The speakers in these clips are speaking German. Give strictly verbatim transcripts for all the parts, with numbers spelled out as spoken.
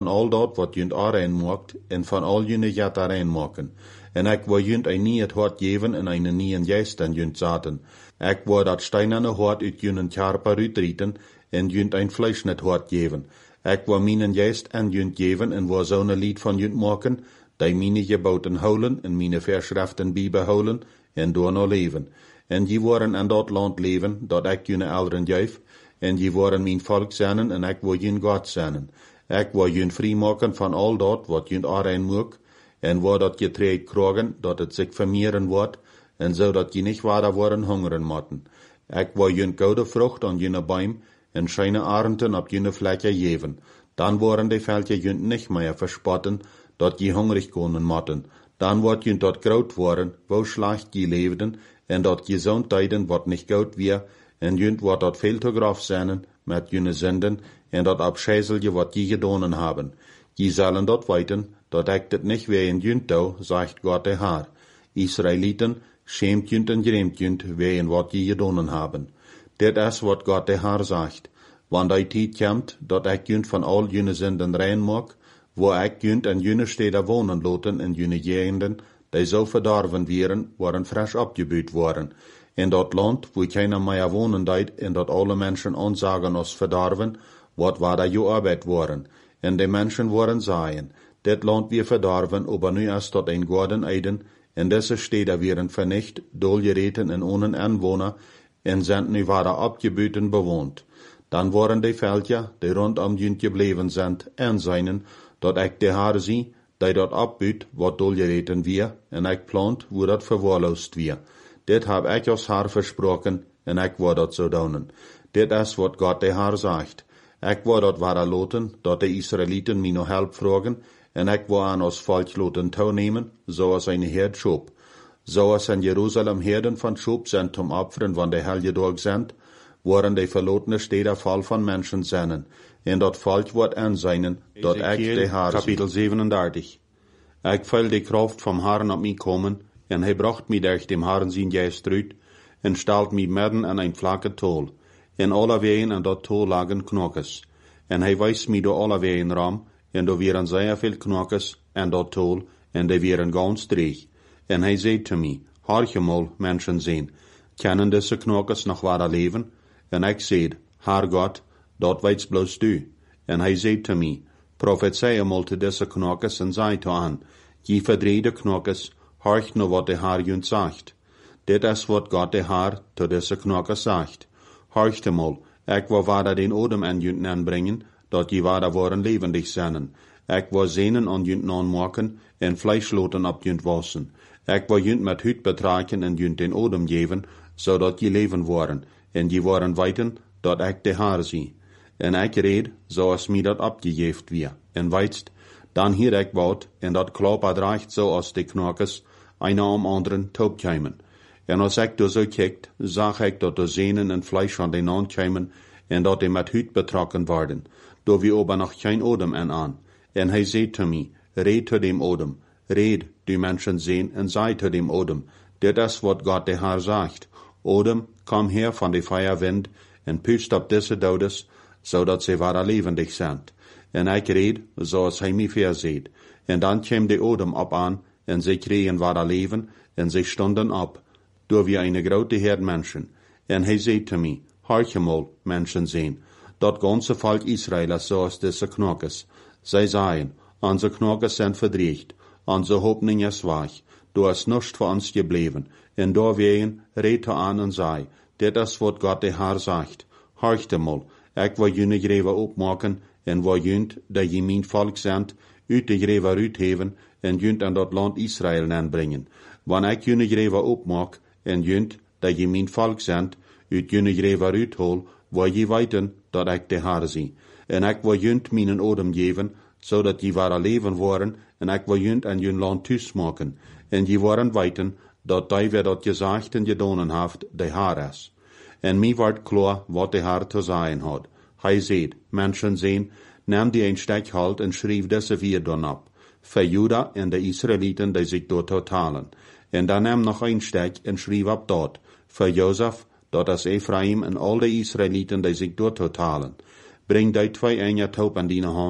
al dat wat junt aanrein maakt, en van al june jet aanrein maken. En ik wil junt een nie het hart geven en een nie een geest aan junt zaten. Ik wil dat steinerne hart uit junt tjarper uitrieten, en junt een vlees net hart geven. Ik wil mijn geest aan junt geven, en wil zo'n lied van junt maken, die mijn geboten houden, en mijn verschriften bijbehouden, en door nou leven. En die worden in dat land leven, dat ik jullie ouderen geef, en die worden mijn volk zijn, en ik wil jullie God zijn. Ik wil jullie vrij maken van al dat wat jullie aanrein moet, en waar dat je treed krijgen, dat het zich vermeeren wordt, en zodat je niet waarder worden hongeren moeten. Ik wil jullie goede vrucht aan jullie boom, en schijne arenden op jullie vlekken geven. Dan worden die veldje jullie niet meer verspotten, dat je hungrig kunnen moeten. Dan wordt jullie tot groot worden, wo slecht je leefden, en dat je zo'n tijden wat niet goed weer, en junt wordt dat veel te grof zijn met jullie zinden, en dat abscheiselje wat je gedaan hebben. Je zullen dat weten, dat ik dit niet weer in junt doe, zegt God de Heer. Israëlieten, schämt junt en grämt junt, wegen wat je gedaan hebben. Dit is wat God de Heer zegt. Want die tijd komt, dat ik junt van al jullie zinden rein maak, wo ik junt en jullie steden wonen laten in jullie gegenden, die zo verdorven werden, worden frisch opgebouwd worden. In dat land, wo keiner meer wonen deed, en dat alle mensen onzagen als verdorven, wat waar da je arbeid worden. En die mensen worden zeien, dit land weer verdorven, aber nu is tot een gouden eiden, en deze steden werden vernicht, doelgereten en ohne Anwohner, en zijn nu waar opgebouwd en bewoond. Dan worden die veldja, die rondom junt gebleven zijn, en zijnen, dat ik de Heer zie, die dat opbouwt, wat doelgereten weer, en ik plant, wo dat verwaarloosd weer. Dit heb ik als Heer versproken, en ik wil dat zo doen. Dit is wat God de Heer zegt. Ik wil dat waar loten, dat de Israëlieten mij nog help vragen, en ik wil aan ons volk loten toenemen, zoals een herd Schop. Zoals in Jeruzalem herden van Schop zijn zum opferen van de helge dag zijn, worden de verlotene steden vol van mensen zijn, en dat volk wordt aanzien, dat ik de Heer Kapitel zevenendertig. Ik voel de kracht vom Herrn op mij komen, en hij bracht mij durch dem Herrn zijn geest uit, en stelt mij midden in een vlakke tol. En alle wegen in dat tol lagen knokkes. En hij wijst mij door alle wegen ram, en door waren zeer veel knokkes in dat tol, en die waren ganz dreig. En hij zei te mij, harje mal, mensen zijn, kennen deze knokkes nog waar leven? En ik zei, Heer God, dat weet bloos du. En hij zei te mij, profeteer mal te deze knokkes en zei te aan, je verdrede knokkes, harch nou wat de Heer junt zegt. Dit is wat God de Heer te deze knokkes zegt. Harch de mal, ik wil waarder den odem aan junt aanbrengen, dat je waarder worden levendig zijn. Ik wil zenen aan junt aanmaken, en vlees loten op junt wassen. Ik wil junt met huid betraken en junt den odem geven, zodat je leven worden, en je worden weten, dat ik de Heer zie. En ik reed, zoals mij dat opgegeven weer. En weitst, dan hier ik woud, en dat klopper draagt zoals de knokkes, een om anderen toepkeimen. En als ik dus zo kijkt, zag ik dat de zenen en vlees van den aankeimen, en dat die met huid betrokken worden, door wie aber nog geen odem en aan. En hij zei te mij, red te dem odem, red, die mensen zien, en zei te dem odem, dit is wat God de Heer zegt. Odem, kom her van de feierwind, en pust op deze dodes, zodat ze waar levendig zijn. En ik reed, zoals hij mij verzeet. En dan kwam de odem op aan, en ze kregen waar leven, en ze stonden op, door wie een grote herd mensen. En hij zei te mij, hartje mal, mensen zijn, dat ganze volk Israël is zoals deze knokkes. Zij zeiden, onze knokkes zijn verdreigd, onze hoopning is weg, door is niets voor ons gebleven. En doorwegen reed hij aan en zei, dit is wat God de Heer zegt. Harchte mal, ik wil jullie greven opmaken, en wil junt, dat je mijn volk zendt, uit de greven uitheven, en junt aan dat land Israël aanbrengen. Wanneer ik jullie greven opmaak, en junt, dat je mijn volk zendt, uit jullie greven uithol, wil je weten, dat ik de Heer zie. En ik wil junt mijn odem geven, zodat je waar leven worden, en ik wil junt aan jullie land thuis maken. En je worden weten, dat die weer dat gezegd en gedaan heeft, de Heer is. En mij wordt klaar wat de Heer te zeggen had. Hij zei, mensen zijn, neem die een stek halt en schreef deze vier dan op. Voor Juda en de Israëlieten die zich door totalen. En dan neem nog een stek en schreef op dat. Voor Jozef, dat is Ephraim en al de Israëlieten die zich door totalen. Breng die twee enge taub aan die hand,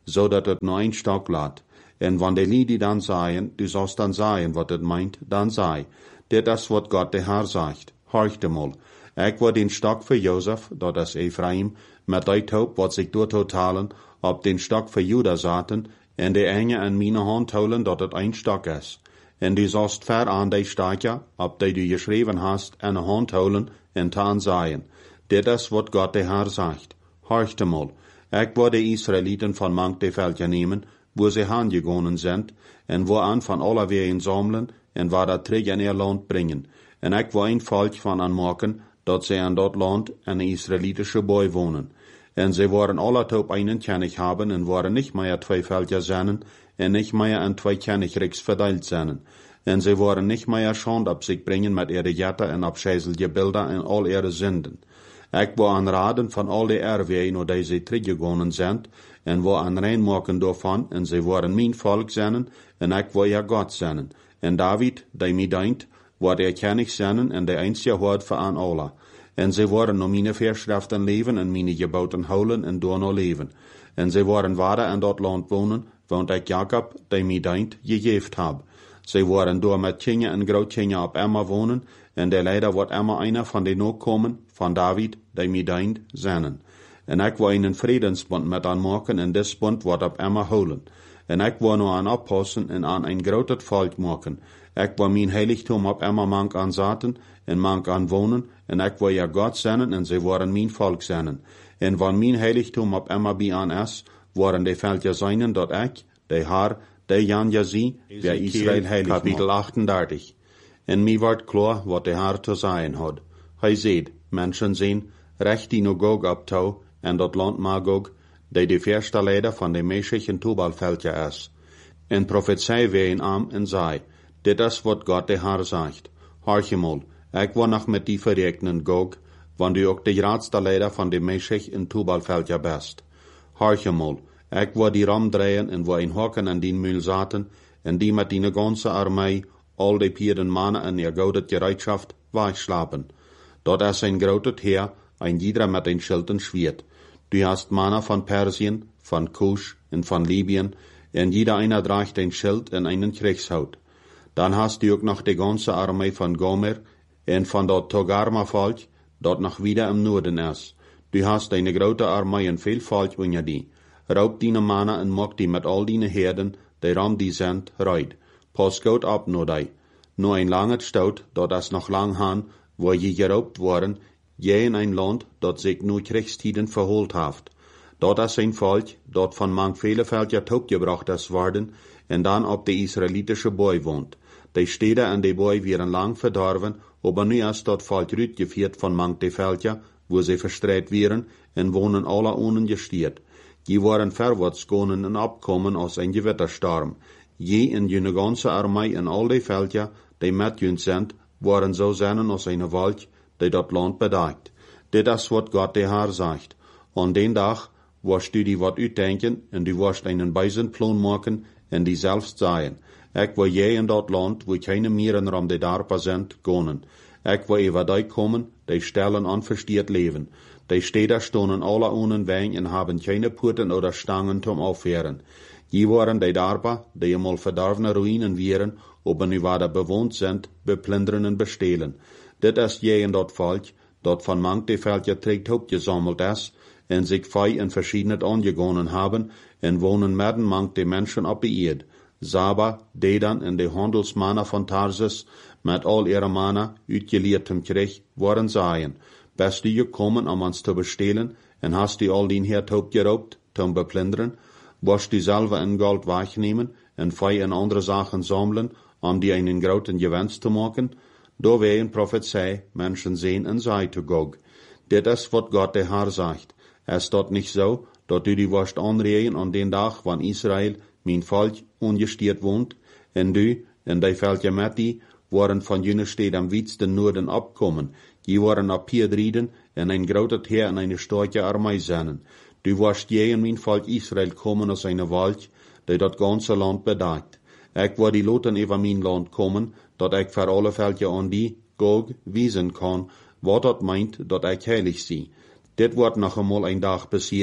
zodat het nur ein Stock laat. En wanneer die die dan zeien, du sollst dan zeien wat het meint, dan zei. Dit is wat God de Heer zegt. Horchte mal. Ik word den Stock für Josef, dat is Ephraim, met die hoop wat zich doortotalen, op den Stock für Juda zaten, en de enge in mijn hand houden dat het een Stock is. En du sollst ver aan die Stakje, op die du geschreven hast, in de hand houden, en taan zeien. Dit is wat God de Heer zegt. Horchte mal. Ik word de Israeliten van mank de veldje nemen, wo sie heimgegangen sind, en wo an van alle wegen sammeln, en waar dat terug in ihr land bringen. En ik wil een volk van aanmaken, dat zij in dat land een israelitische boy wonen. En sie waren alle op einen König haben, en waren nicht mehr zwei Völker zijn, en nicht mehr in zwei Königreichs verteilt zijn. En sie waren nicht mehr Schand op sich bringen met ihre Jätter en abscheißelige Bilder en al ihre Sünden. Ik wil aanraden van al die erwegen, die zij teruggegangen zijn, en wil aanreinmaken daarvan, en zij waren mijn volk zijn, en ik wil ja God zijn. En David, die mij dient, wordt er König zijn, en de einzige hoort voor aan alle. En zij waren naar mijn verschriften leven, en mijn geboten houden, en door nog leven. En zij waren waarde in dat land wonen, want ik Jacob, die mij dient, gegeven heb. Zij waren door met kinderen en grootkinderen op Emma wonen, en de leider wordt Emma einer van de nakomen van David, die mij dient, zijn. En ik wil een vredensbond met aan maken, en dit bond wordt op Emma houden. En ik wil nu aan oppassen en aan een groot volk maken. Ik wil mijn heiligtum op Emma mank aan zaten, en mank aan wonen, en ik wil ja God zijn, en zij worden mijn volk zijn. En wanneer mijn heiligtum op Emma bij aan is, worden de veldje zijn dat ik, de Haar, de Jan ja zie, bij Israël heilig Kapitel achtendertig. En mij wordt klaar wat de Heer te zeggen had. Hij zei, mensen zien, recht die nu Gog optouw, en dat land Magog, die de verste leider van de Meshech en Tubalveldje is. En profetie ween aan en zei, dit is wat God de Heer zegt. Horch mal, ik wil nog met die verrekenen Gog, want u ook de grootste leider van de Meshech en Tubalveldje best. Horch mal, ik wil die ram draaien en wil een hokken aan die muil zaten, en die met die ganze armee, al die pieren mannen en ihr goudet gereitschaft, wegslapen. Dat is een groot Heer, ein jeder met een schild en schwert. Du hast Männer von Persien, von Kusch und von Libyen, und jeder einer tragt ein Schild und einen Kriegshaut. Dann hast du auch noch die ganze Armee von Gomer und von dort Togarma-Volk, dort noch wieder im Norden ist. Du hast eine große Armee und viel Volk unter die. Raub deine Männer und mach die mit all deine Herden, die ram die sind, reid. Pass gut ab nur die. Nur ein langes Stout, dort ist noch lang han, wo je geraubt worden, je in ein Land, dat sich nur Kriegstiden verholt haft. Dort ist ein Volk, dort von manch viele Völker topgebracht ist worden, en dan op de israelitische Boy wohnt. Die Städte an de Boy wären lang verdorven, aber nu ist dort Volk rütgeführt von manch de Völker, wo sie verstreit wären, en wohnen alle ohne gestiert. Die waren verwärts gegangen und abkommen aus ein Gewittersturm. Je in jene ganze Armee en all de Völker, die mit jün sind, waren so seinen aus einer Volk, die dat land bedagt. Dit is wat God de Heer zegt. An den Tag wirst du die wat uitdenken, en du wirst einen beisen Plan machen, en die selbst sagen. Ik wil je in dat land, wo keine Mieren ram de Darpa sind, gonen. Ik wil über die kommen, die stellen unverstiert leben. Die Städte stonen alle ohne Wein en haben keine Purten oder Stangen zum Aufhören. Die waren die Darpa, die einmal verdorvene Ruinen wären, aber nu waar bewohnt sind, beplündern und bestehlen. Dit is je in dat volk, dat van mank de Völker trägt opgesammelt is, en sich fei in verschiedenet angegonnen haben, en wohnen midden mank de Menschen op de Erd. Saba, Dedan en de Handelsmannen van Tarsus, met al ihre Mannen, uitgeleertem Krieg, waren seien. Bist du gekommen, um uns zu bestehlen, en hast du all den Herd opgeraubt, zum beplündern, wirst du selber in Gold wegnehmen, en fei in andere Sachen sammeln, um die einen großen Gewinn zu machen? Da wehen Prophezei, Menschen sehen und sei zu Gog. Dit is wat Gott der Herr sagt. Es dort nicht so, dat du die wirst anregen an den Tag, wann Israel, mein Volk, ungestiert wohnt, en du, en die Völker mit die, waren von jene Städte am weitsten Norden abkommen. Die waren ab hier drieden, en ein großes Heer en eine starke Armee sein. Du wirst je in mein Volk Israel kommen aus einer Volk, die dat ganze Land bedagt. Ik wil die loten über mein Land kommen, dat ik voor alle Völker an die, Gog, wiesen kann, wat dat meint, dat ik heilig zie. Dit wordt nog eenmaal een dag passieren,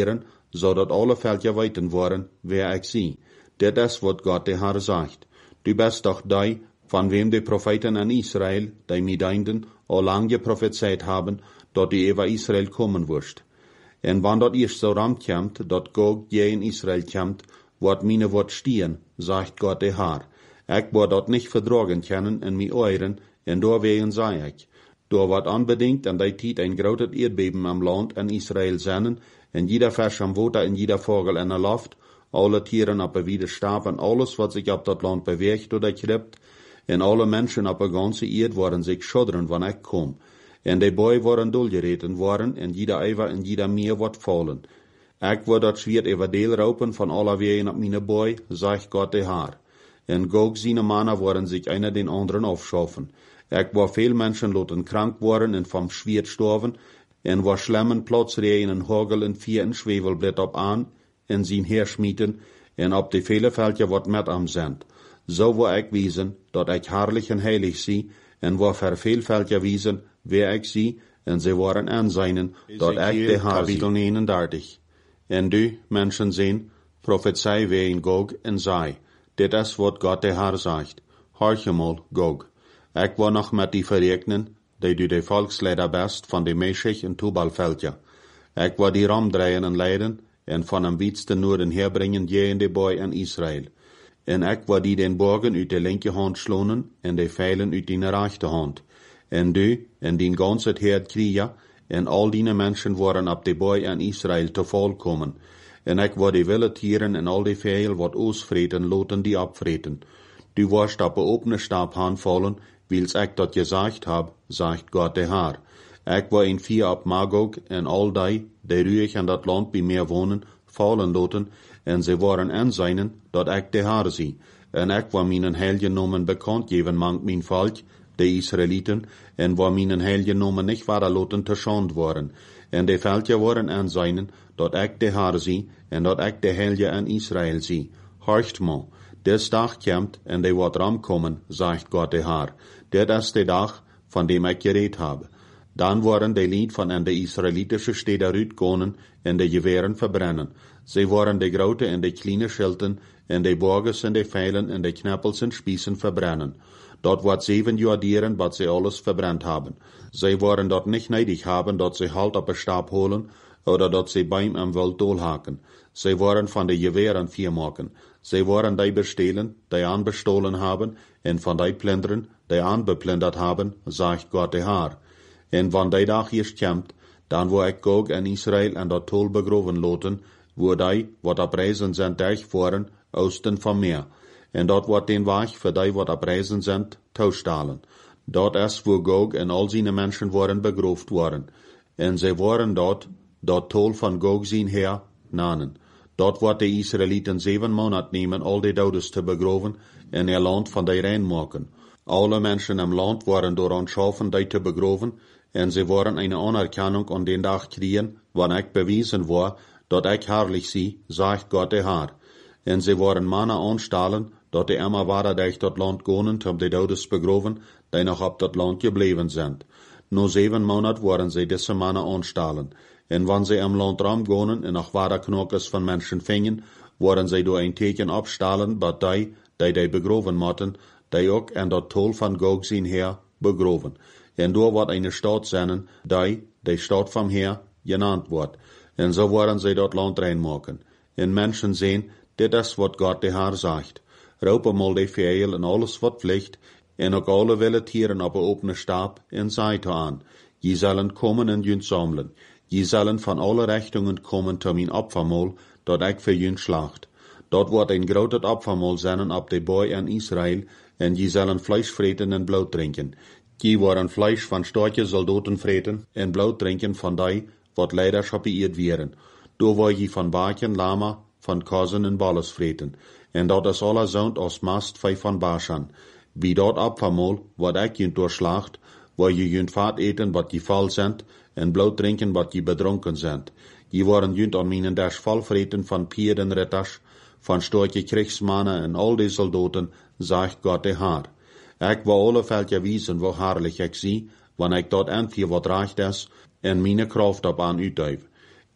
zodat alle Völker weten worden, wer ik zie. Dit is wat Gott de Herr sagt. Du bist doch die, van wem de Propheten in Israel, die Medeinden, al lang geprophezeit haben, dat die über Israel kommen wirst. En wann dat eerst so ram komt, dat Gog je in Israel komt, wordt mine wat stehen, sagt Gott de Herr. Ik word dat nicht verdragen können in mi Euren, en doorwegen zei ik. Door wat unbedingt an die tijd een groot Erdbeben am Land in Israel zijn, en jeder Fisch am Water en jeder Vogel in der Luft, alle Tieren op de Widerstaaf en alles wat sich op dat Land beweegt oder kriegt, en alle Menschen op de ganze Erd worden sich schudderen, wanneer ik kom. En de boy worden doelgereten worden, en jeder eiver en jeder meer wordt vallen. Ik word dat Schwert over deel raupen van alle wegen op mijn boy, zegt Gott de Herr. En Gog seine Männer worden sich einer den anderen aufschaffen. Ik war veel Menschen loten krank worden en vom Schwert sterven, en war schlemmen plotsreien en hagel en vier en Schwefelblit op aan, en zien herschmieten, en op de vele Völker wat met am sind. So war ik wiesen, dat ik herrlich en heilig zie, en war ver veel Völker wiesen, wer ik zie, en ze waren aanzijnen, dat ik de Herr zie. Kapitel negenendertig. En du, Menschen zien, prophezei wegen Gog en zei, dit is wat Gott de Herr sagt. Horche mal, Gog. Ik war noch met die verrekenen, die du de volksleider best van de Meshech en Tubalvölker. Ik war die ramdreien en leiden, en van am wietsten Noorden herbringen je in de boy en Israel. En ik war die den Borgen uit de linke hand slonen, en de Pfeilen uit die rechte hand. En du, en die ganze Herd kriegen, en al die Menschen waren op de boy en Israel te volkomen. En ik war die wilde Tieren en al die Veil wat ausvreten, loten die abvreten. Du warst op de opene Stab handvallen, wils ik dat gesagt hab, sagt Gott de Herr. Ik war in vier op Magog, en al die, die ruhig in dat land bij meer wonen, vallen loten, en ze waren aanzijnen, dat ik de Herr zie. En ik war mijn heilige nomen bekend geven mank mijn volk, de Israeliten, en war mijn heilige nomen nicht wahre loten te schand worden. En de Völker waren aanzijnen, dat ik de Herr zie, en dat ik de heilige in Israel zie. Horcht mal. Des Dag komt, en de wordt ramkomen, sagt Gott de Herr. Dit is de dag, van dem ik gereed habe. Dan worden de lied van en de Israelitische steden uitkomen, en de geweren verbrennen. Ze worden de grote en de kleine schilten, en de borges en de Pfeilen en de knappels en spießen verbrennen. Dat wordt zeven jaar dieren, wat ze alles verbrennt haben. Ze worden dat nicht neidig haben, dat ze halt op een Stab holen, oder dat ze beim am Wild doolhaken. Ze worden van de geweren vier maken. Ze worden die bestelen, die aanbestolen haben, en van die plunderen, die aanbeplundert haben, sagt Gott de Herr. En wann die dag eerst komt, dan wil ik Gog en Israel en dat tol begroven loten, wo die, wat op reizen zijn, durchvoeren, oosten van meer. En dat wordt den weg voor die, wat op reizen zijn, toestalen. Dat is wo Gog en al zijn mensen worden begroofd worden. En ze worden dat, dat tol van Gog zijn her, nanen. Dat wordt de Israëlieten zeven maanden nemen al die dodes te begroven en er land van die rein maken. Alle mensen im land worden door ons schaffen die te begroven en ze worden een anerkennung aan den dag kriegen, wanneer ik bewiesen war, dat ik herrlich zie, sagt Gott de Herr. En ze worden mannen aanstellen, dat de immer waren durch dat land gonen om de dodes begroven, die nog op dat land gebleven zijn. No zeven maanden worden ze deze mannen aanstellen. En wanneer ze im land ramgonen en nog ware knokes van mensen vingen, worden ze door een teken opstellen, dat die, die die begroven moeten, die ook en dat tol van Gog zijn her begroven. En door wordt een stad zijn, die, die stad van her, genannt wordt. En zo worden ze dat land reinmaken. En mensen zien, dit is wat Gott de Herr sagt. Roepen mal de Veil en alles wat vliegt, en ook alle wilde tieren op een opene Stab, en zei te aan, je zullen komen en jun samelen. Je zullen van alle richtingen komen tot mijn opfermaal, dat ik voor jun slacht. Dat wordt een groot opfermaal zijn op de boy en Israël, en je zullen vlees vreten en bloed drinken. Je worden vlees van stortje soldaten vreten en bloed drinken van die, wat leiders gepiëerd werden. Door wil je van baken, lama, van kazen en balles vreten. En dat is alle zout als mast vijf van Bashan. Wie dat opfermaal, wat ik jun doorslacht, wil je jun vaat eten wat je val zend, en bloed drinken wat je bedronken zend. Je worden junt aan mijn des valvreten van pierdenritters, van stortje kriegsmannen en al die soldaten, zegt Gott de Herr. Ik wil alle Völker wiesen, wo herrlich ik zie, wanneer ik dat entvier wat recht is, en mijn kracht op aan uitduif.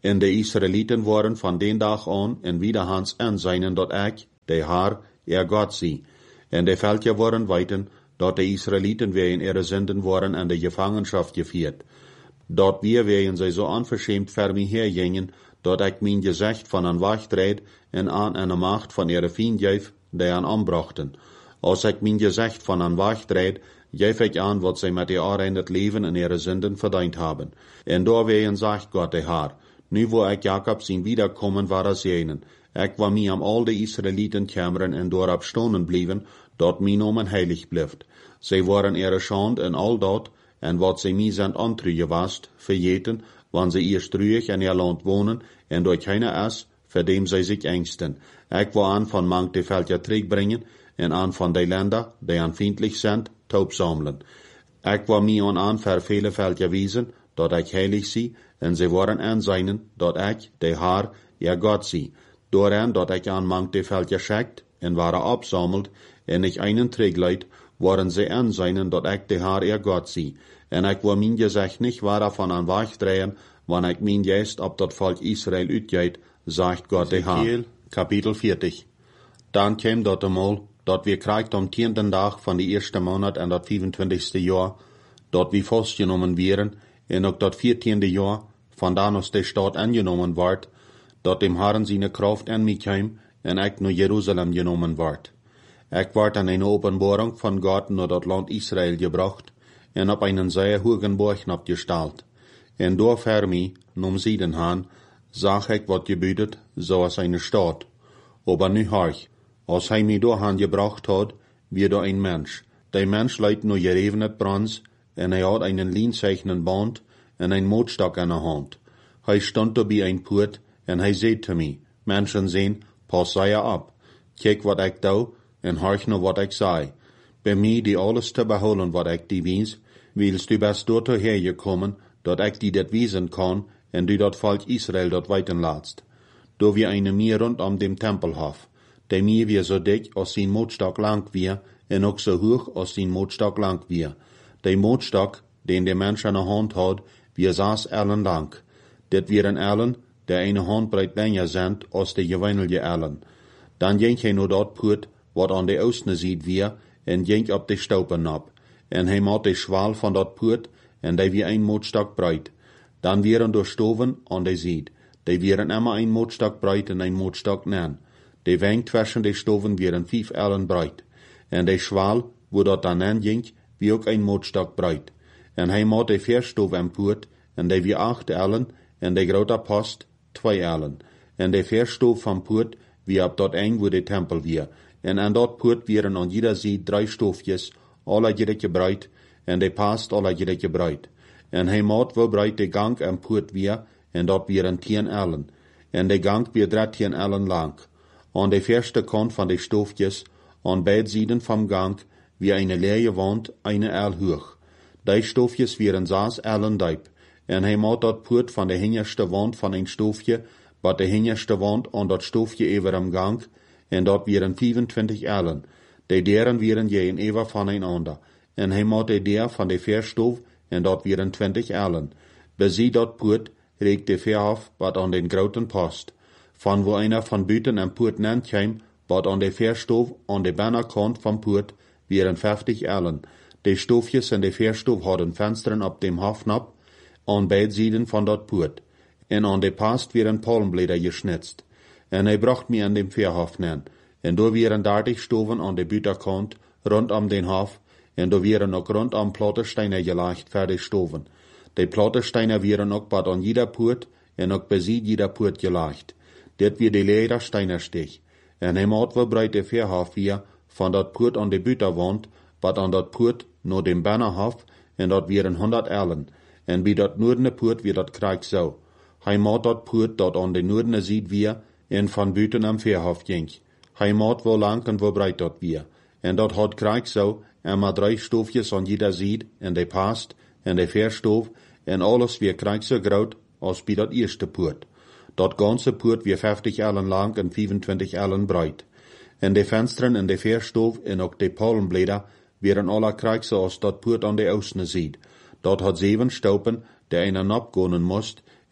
En de Israëlieten waren van den dag aan en wiederhans aan zijn dat ik, de Haar, er God zie. En de veldje waren weten, dat de Israëlieten weer in ihre Sünden waren en de Gefangenschaft gevierd. Dat wir wegen zij zo onverschämt ver mij hergingen, dat ik mijn gezicht van een wachtreed en aan een macht van ihre Feind geef, die aan aanbrachten. Als ik mijn gezicht van een wachtreed, geef ik aan wat zij met jaren in het leven en ihre Sünden verdient hebben. En doorwegen zegt God de Haar, nu wo ik Jacob zien wiederkommen war zenen, ik wil mij am al de Israëlieten kämmeren en doorop stonen blijven, dat mijn naam heilig blijft. Zij waren ihre schand en al dat, en wat zij mij zijn antruge wast, vergeten, wanneer zij eerst ruhig in ihr land wonen, en door keine is, voor dem zij zich engsten. Ik wil aan van mank de veldje terugbrengen, en aan van de länder, die aan vriendelijk zijn, taub samelen. Ik wil mij aan aan voor vele veldje wijzen, dat ik heilig zie, en zij waren aanzijnen, dat ik, de Haar, ihr God zie. Dooraan dat ik aan mank de veldje schickt, en waren opsameld, en ik einen terugleid, waren zij aanzijnen, dat ik de Haar, ihr God zie. En ik wil mijn gezicht niet waar van aan wegdrehen, wanneer ik mijn geest op dat volk Israël uitgeet, zegt God de Haar. Kapitel veertig. Dan kwam dat eenmaal, dat we krijgt om tienden dag van de eerste maand en dat vijfentwintigste jaar, dat we vastgenomen werden, en ook dat veertiende jaar, vandaan als de stad aangenomen wordt, dat dem Herren zijn kracht aan mij kwam, en ik naar Jeruzalem genomen werd. Ik werd aan een openbaring van God naar dat land Israël gebracht, en op einen zeer hogen borg opgesteld. En door voor mij, nom Sieden han, zag ik wat gebeutet, zoals eine stad. Aber nu harch, als hij mij door han gebracht had, wie door een mens. Der mens leidt nur gerevenet brons, en hij had einen lienzeichnen band, en een mootstok in de hand. Hij stond daarbij een poort, en hij zei te mij, mensen zien, pas zij op. Kijk wat ik doe, en harch naar wat ik zei. Bij mij die alles te behouden wat ik die wies, willst du best door hergekommen, dat ik die dat wiesen kan, en du dat volk Israël dat weiten laatst. Do wir eine Meer rondom dem Tempelhof. Der Meer wie so dick als zijn mootstok lang wie, en ook so hoog als zijn mootstok lang wie. Der mootstok, den der Mensch aan de hand had, wie zes ellen lang. Dit wieren ellen, der eine handbreit länger sind als de gewöhnliche ellen. Dan ging hij naar dat poort, wat aan de oosten ziet wie, en ging op de staupen op. En hij maat de schwal van dat poort, en die wie een mootstok breit. Dan wieren door stoven aan de ziet. Die wieren immer een mootstok breit en een mootstok nen. De weng tussen de stoven wieren vijf ellen breit. En de schwal, wo dat dan nen ging, wie ook een mootstok breit. En hij maat de vier stoven en poort, en die wie acht ellen, en de grote post, twee ellen. En de vier stoven van poort, wie op dat eng wo de tempel wie. En aan dat poort wieren aan jeder ziet drie stoofjes, alle jeder breit, en de past alle jeder breit. En hij maat wo breit de gang en poort wie, en dat wieren tien ellen. En de gang weer dertien ellen lang. Aan de verste kant van de stoofjes, aan beide zijden van gang, wie eine leere wand, eine el hoog. Die stoofjes wieren zes ellen diep. En hij maat dat poort van de hingerste wand van een stoofje, wat de hingerste wand aan dat stoofje over am gang, en dat wieren vijfentwintig ellen. De deren wieren je een ever van een ander. En hij maat de der van de verstoof, en dat wieren twintig ellen. Bezie dat poort, reekt de verhof, wat aan den groten post. Van wo einer van buiten en poort nent kwam, wat aan de verstoof aan de binnenkant van poort, wieren vijftig ellen. De stoofjes en de verstoof hadden vensteren op dem hofnap, aan beide zijden van dat poort. En aan de past wieren palmbläder geschnitzt. En hij bracht mij aan dem verhof nen. En door wieren dertig stoven aan de buitenkant, rondom den hof, en door wieren ook rondom plattensteinen gelegd voor de stoven. De plattensteinen wieren ook wat aan jeder poort, en ook beziet jeder poort gelegd. Dit weer de ledersteinerstich. En hij maat wel breed de verhof weer, van dat poort aan de buitenwand, wat aan dat poort naar dem binnenhof, en dat wieren honderd ellen. En bij dat noordene poort weer dat krijg zo. Hij maat dat poort dat aan de noordene ziet weer, en van buiten am verhof ging. Hij maat wel lang en wel breed dat weer. En dat had krijg zo, en maar drie stoofjes aan jeder ziet, en de past, en de verstoof, en alles weer krijg zo groot, als bij dat eerste poort. Dat ganze poort weer vijftig ellen lang en vijfentwintig ellen breed. En de vensteren en de verstoof en ook de palmbläder wieren alle krijg zo als dat poort aan de oosten ziet. Dat had zeven stopen, der einer opgonen moest,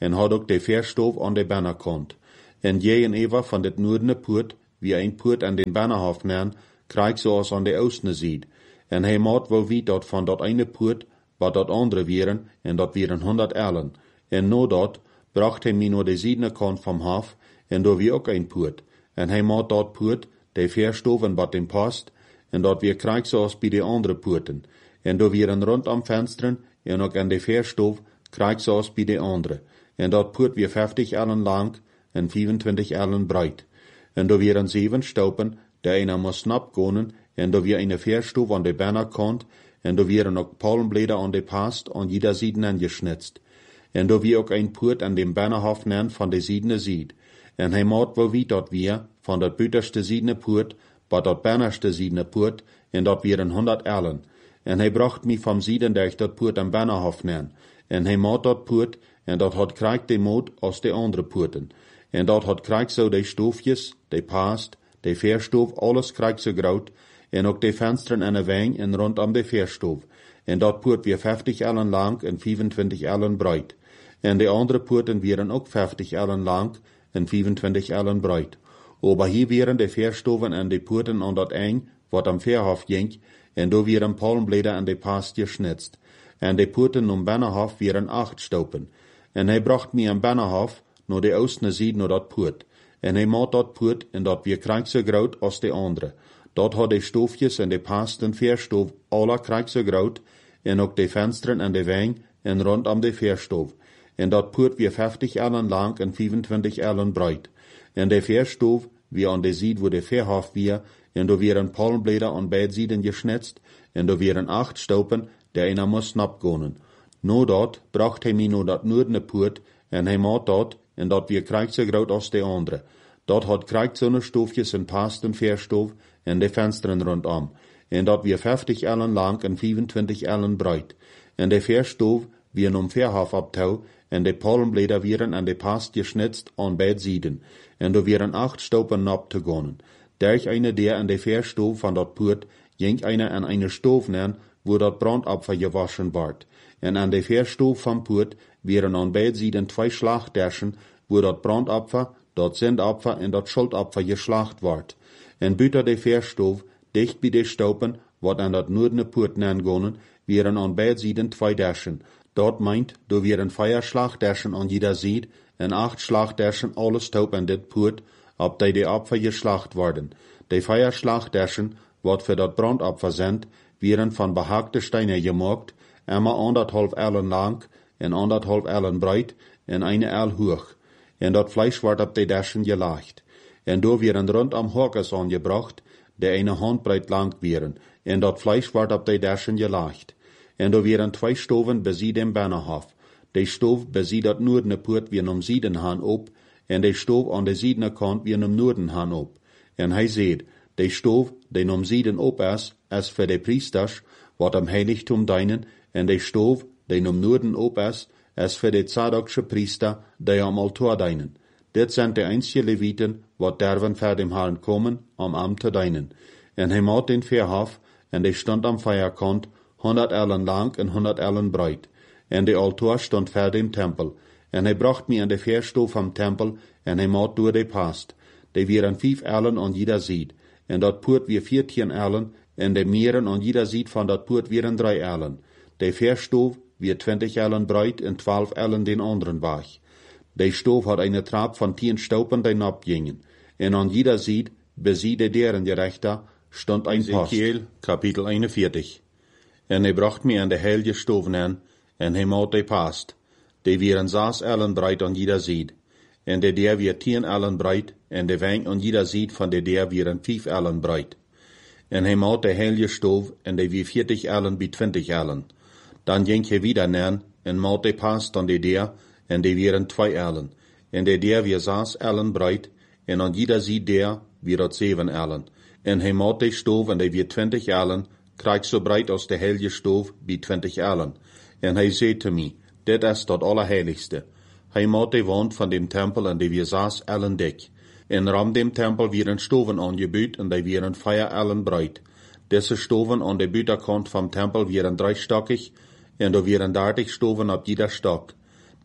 en had ook de verstoof aan de binnenkant. En je en Eva van dit noordene poort, wie een poort aan den binnenhof naam, krijg zoals aan de oostene ziet. En hij maat wel wie dat van dat ene poort, wat dat andere wieren, en dat wieren honderd ellen. En no dat, bracht hij mij naar de ziedene kant van hof, en daar wie ook een poort. En hij maat dat poort, de verstoof en wat hem past, en dat weer krijg zoals bij de andere poorten. En daar wieren rond am vensteren, en ook aan de verstoof, krijg zoals bij de andere. En dat poort weer vijftig ellen lang, en vijfentwintig ellen breed. En daar wieren zeven stopen, der einer moest snap gaan, en daar weer een verstoof aan de binnenkant, en daar wieren ook palmbläder aan de past, aan jeder Sieden angeschnitzt. En daar wie ook een poort aan dem binnenhof naam van de Siedene Sied. En hij maat wel wie dat weer, van dat buitenste Siedene poort, bij dat binnenste Siedene poort, en dat wieren honderd ellen. En hij bracht mij van Sieden durch dat poort aan binnenhof naam. En hij maat dat poort, en dat had krijgt de moot als de andere poorten. En dat had krijgt zo de stoofjes, de past, de verstoof, alles krijgt zo groot, en ook de vensteren en de wijn en rondom de verstoof. En dat poort weer vijftig ellen lang en vijfentwintig ellen breed. En de andere poorten wieren ook vijftig ellen lang en vijfentwintig ellen breed. Aber hier wieren de verstoven en de poorten aan dat eng, wat am verhof ging, en daar wieren palmbläder en de past geschnitzt. En de poorten om binnenhof wieren acht stopen. En hij bracht mij aan binnenhof, naar de oostene zijde naar dat poort. En hij maat dat poort, en dat weer krijgt zo groot als de andere. Dat had de stoofjes en de pasten verstoof, alle krijgt zo groot, en ook de vensteren en de wijn, en rondom de verstoof. En dat poort weer vijftig ellen lang en vijfentwintig ellen breed. En de verstoof, wie aan de zijde wo de verhof weer, en daar wieren palmbläder aan beide zijden geschnitzt, en daar wieren acht stopen, der einer moest snap gaan. No dat bracht hij mij naar dat noordene poort, en hij maat dat, en dat weer krijgt zo groot als de andere. Dat had krijgt zo'n stoofjes en pasten verstoof, en de vensteren rondom. En dat weer vijftig ellen lang en vijfentwintig ellen breed. En de verstoof weer om verhof optouw, en de palmbläder wieren aan de past geschnitzt aan beide zijden. En daar wieren acht stopen op te gaan. Durch eine der an de verstoof van dat poort, ging einer an eine stoof neer, wo dat brandopfer gewaschen ward. En aan de verstoof van poort wieren aan beide zijden twee slagderschen, wo dat brandopfer, dat zendopfer en dat schuldopfer geslacht ward. En buiten de verstoof, dicht bij de stopen, wat aan dat noordene poort neer gaan, wieren aan beide zijden twee derschen. Dat meint, do wieren vier slagderschen aan jeder zijde, en acht slagderschen alle stoop aan dit poort, op die de opfer geslacht worden. De vier slagderschen, wat voor dat brandopfer zijn, wieren van behaakte stenen gemaakt, immer anderthalb ellen lang en anderthalb ellen breed en eine el hoog. En dat vlees wordt op de derschen gelegt. En door wieren rondom horkes aangebracht, de eine handbreed lang wieren, en dat vlees wordt op de derschen gelegt. En door wieren twee stoven bezien dem binnenhof. De stoof bezien dat noordene poort weer om Siedenhaan op, en de stoof aan de ziedene kant weer om Noordenhaan op. En hij zei, de stoof, die om Sieden op is, is voor de priesters, wat am heiligtum dienen, en de stoof, die om Noorden op is, is voor de Zadoksche priester, die am altaar dienen. Dit zijn de einzige Leviten, wat derven voor dem Herrn komen, om am te dienen. En hij maat den verhof, en de stond am vierkant, honderd ellen lang en honderd ellen breed. En de altaar stond voor dem tempel. En hij bracht mij aan de verstoof van tempel, en hij maat door de past. Die wieren vijf ellen aan jeder zied. En dat poort weer veertien ellen, en de meren aan jeder zied van dat poort wieren drie ellen. De verstoof weer twintig ellen breed en twaalf ellen den anderen weg. De stoof had eine trap van tien stopen die opgingen. En aan jeder zied, bezie de deren gerechter, stond ein Post. Ezekiel, kapitel eenenveertig. En hij bracht mij aan de heilige stoven aan, en hij maat de past. Die wieren zes ellen breed aan jeder zied. En de der weer tien ellen breed, en de wijn aan jeder zied van de der wieren vijf ellen breed. En hij maat de heilige stoof, en die weer veertig ellen bij twintig ellen. Dan ging hij weer neer, en maat de past aan de der, en die wieren twee ellen. En de der weer zes ellen breed, en aan jeder zied der weer dat zeven ellen. En hij maat de stoof, en die weer twintig ellen, krijgt zo breed als de heilige stoof bij twintig ellen. En hij zei te mij, dit is dat allerheiligste. Hij maat de wand van dem tempel, en die weer zes ellen dik. En ram dem tempel wieren stoven aangebuut, en die wieren vier ellen breed. Deze stoven aan de buitenkant vom tempel wieren driestockig, en er wieren dertig stoven op jeder stok.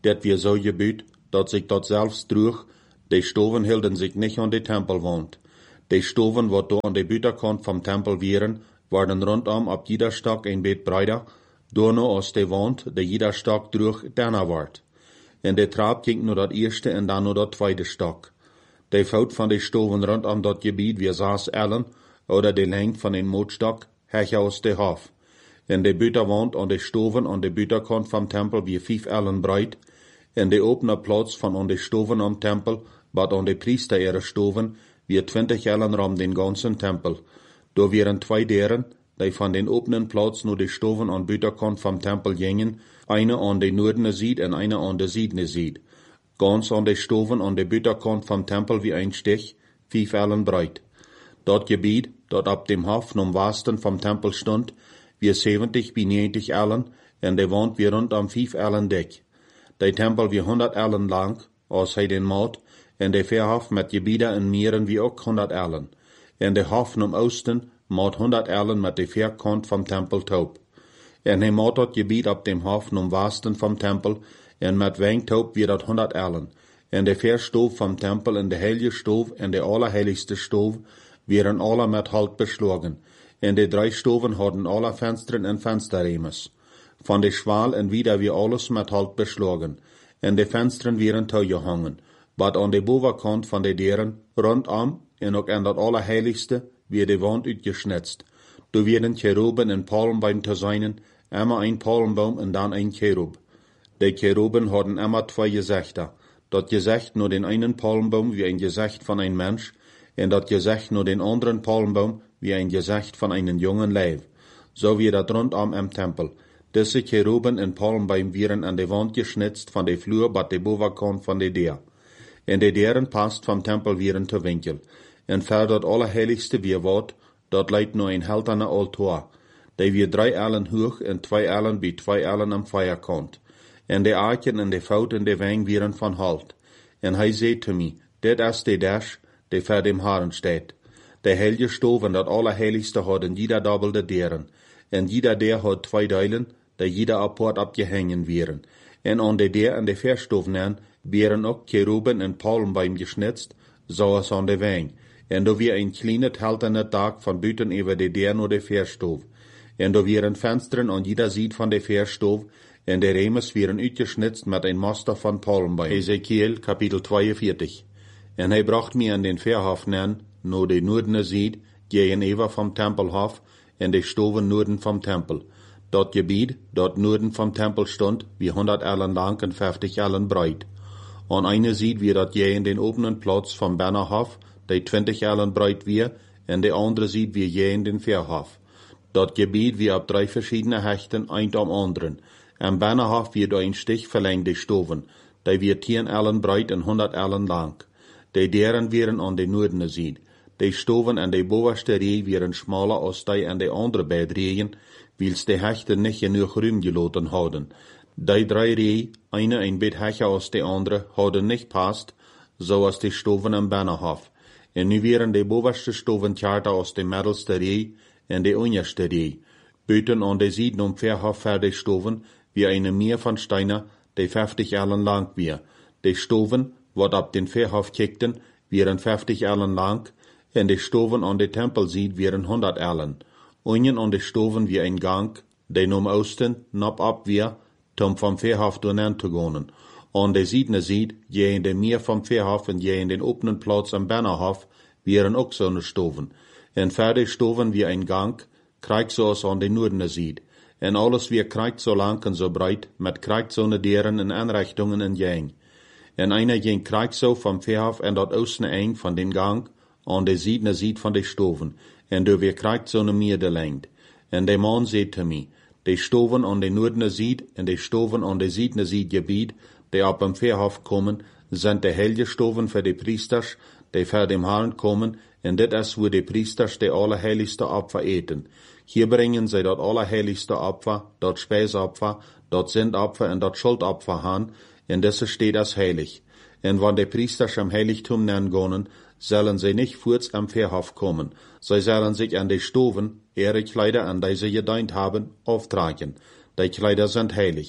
det wir so gebüht, dat sich dort selbst durch, die Stoven hielden sich nicht an die Tempelwand. Die Stoven, wat do an die Büterkant vom Tempel wären, waren rundum ab jeder Stock ein Bett breiter, dorno aus der Wand, der jeder Stock durch dänner ward. In der Trab ging nur dat erste und dann nur dat zweite Stock. Die Fout von die Stoven rundum dat Gebiet wie saß Ellen, oder die Länge von den Motstock, hech aus der Hof. In der Büterwand an die Stoven an der Büterkant vom Tempel wie fünf Ellen breit, in der offene Platz von an die Stoven am Tempel, bat an die Priester ihre Stoven, wie zwanzig Ellen rum den ganzen Tempel. Da wären zwei deren, die von den offenen Platz nur die Stoven an Büterkant vom Tempel gingen, eine an die nordene Seite und eine an der südene Seite. Ganz an die Stoven an der Büterkant vom Tempel wie ein Stich, fünf Ellen breit. Dort Gebiet, dort ab dem Hof am Westen vom Tempel stund, wie siebzig bis neunzig Ellen, und die Wand wie rund um fünf Ellen dick. Der Tempel wie hundert Ellen lang, aus he den Maat, und der Verhof mit Gebieten in Meeren wie auch hundert Ellen. Und der Hof am Osten maat hundert Ellen mit der Verkant vom Tempel taub. Und he maat dat Gebiet ab dem Hof am Westen vom Tempel, und mit Wengtaub wie dat hundert Ellen. Und der Verstof vom Tempel und der heilige Stof und der allerheiligste Stof wären alle mit Halt beschlagen. Und die drei Stoven hatten alle Fenstern und Fensterremes. Von der Schwal und wieder wie alles mit Halt beschlagen. Und die Fenstern wären zugehangen. But an der Bovenkant von den Deren, rundum, und auch an das Allerheiligste, wie die Wand utgeschnitzt. Da werden Cheruben und Palmbaum zu seinen, immer ein Palmbaum und dann ein Cherub. Die Cheruben hatten immer zwei Gesichter. Das Gesicht nur den einen Palmbaum wie ein Gesicht von einem Mensch, und das Gesicht nur den anderen Palmbaum wie ein Gesicht von einem jungen Leib. So wie das rundum im Tempel. Diese Cheruben und Palmbaum wären an die Wand geschnitzt von der Flur bat die Bovenkant von der Deer. Und die deren passt vom Tempel wären zu Winkel. Und für das Allerheiligste wie Wort, dort leidt nur ein halterner Altar. Die wir drei Ellen hoch und zwei Ellen wie zwei Ellen am Feierkant. Und die Arken und die Faut und die Weng wären von Halt. Und er sagt zu mir, dit ist die Dash, die vor dem Herrn steht. Der heilige Stof und das Allerheiligste hat in jeder doppelte deren. Und jeder der hat zwei Teilen, die jeder Apport abgehängen wären. Und an der der und der Verstof nennen, wären auch Cheruben und Palmbaum geschnitzt, so als an der Weng. Und da wir ein kleines halterner Tag von Büten über die der nur der Verstof. Und da wären Fenstern an jeder Seite von der Verstof, und der Remes wären utgeschnitzt mit ein Master von Palmbaum. Ezekiel, Kapitel zweiundvierzig. Und er bracht mir an den Verhof nennen, nur die nordene Seite, gegenüber vom Tempelhof, und die Stoven norden vom Tempel. Dort Gebiet, dort norden vom Tempel stund, wie hundert Ellen lang und fünfzig Ellen breit. An einer Seite wie dat je in den offenen Platz vom Bannerhof, die zwanzig Ellen breit wie, und die andere Seite wie je in den Verhof. Dort Gebiet wie ab drei verschiedene Hechten, ein am anderen. Am Bannerhof wird ein Stich verlängte Stoven, die wird zehn Ellen breit und hundert Ellen lang. Die deren wären an der nordene Seite. Die Stoven an der bovenste Reh wären schmaler als die an der andere Bedrehen, weils die Hechten nicht genug Ruhm gelassen hadden. Die drei Reh, eine ein Bett hecher als die andere, hadden nicht passt, so als die Stoven am Bannerhof. Und nu wären die bovenste Stoven tjarter als die middelste Reh und die unterste Reh. Buiten an der Seiten um Verhof für die Stoven, wie eine Meer von Steiner, die fünfzig Ellen lang wir. Die Stoven, wat ab den Verhof kickten, wären fünfzig Ellen lang, und die Stoven an der Tempelseite wären hundert Ellen. Unten an die Stoven wie ein Gang, den um Osten, nab ab wir, tom vom Verhof durchnein zu gehen. An der Seite Seite, je in der Meer vom Verhof und je in den offenen Platz am Bannerhof, wären auch so eine Stoven. Und für die Stoven wie ein Gang, kriegt so als an der nordene Seite. Und alles wie kriegt so lang und so breit, mit kriegt so eine deren in Anrichtungen in Jeng. Und einer ging kriegt so vom Verhof und dort außen eng von den Gang, an der Seite Seite von den Stoven. Und du wir kriegt so eine Mierde längt. Und der Mann sagt zu mir, die Stoven an der nordene Seite und die Stoven an der südene Seite Gebiet, die ab dem Verhof kommen, sind die heilige Stoven für die Priesters, die für dem Herrn kommen, und das ist, wo die Priesters die allerheiligste Opfer eten. Hier bringen sie das allerheiligste Opfer, das Speisopfer, das Sündopfer und das Schuldopfer an, und das steht als heilig. Und wenn die Priesters am Heiligtum nennen gehen, sollen sie nicht kurz am Verhof kommen. Sie sollen sich an die Stoven, ihre Kleider, an die sie gedient haben, auftragen. Die Kleider sind heilig.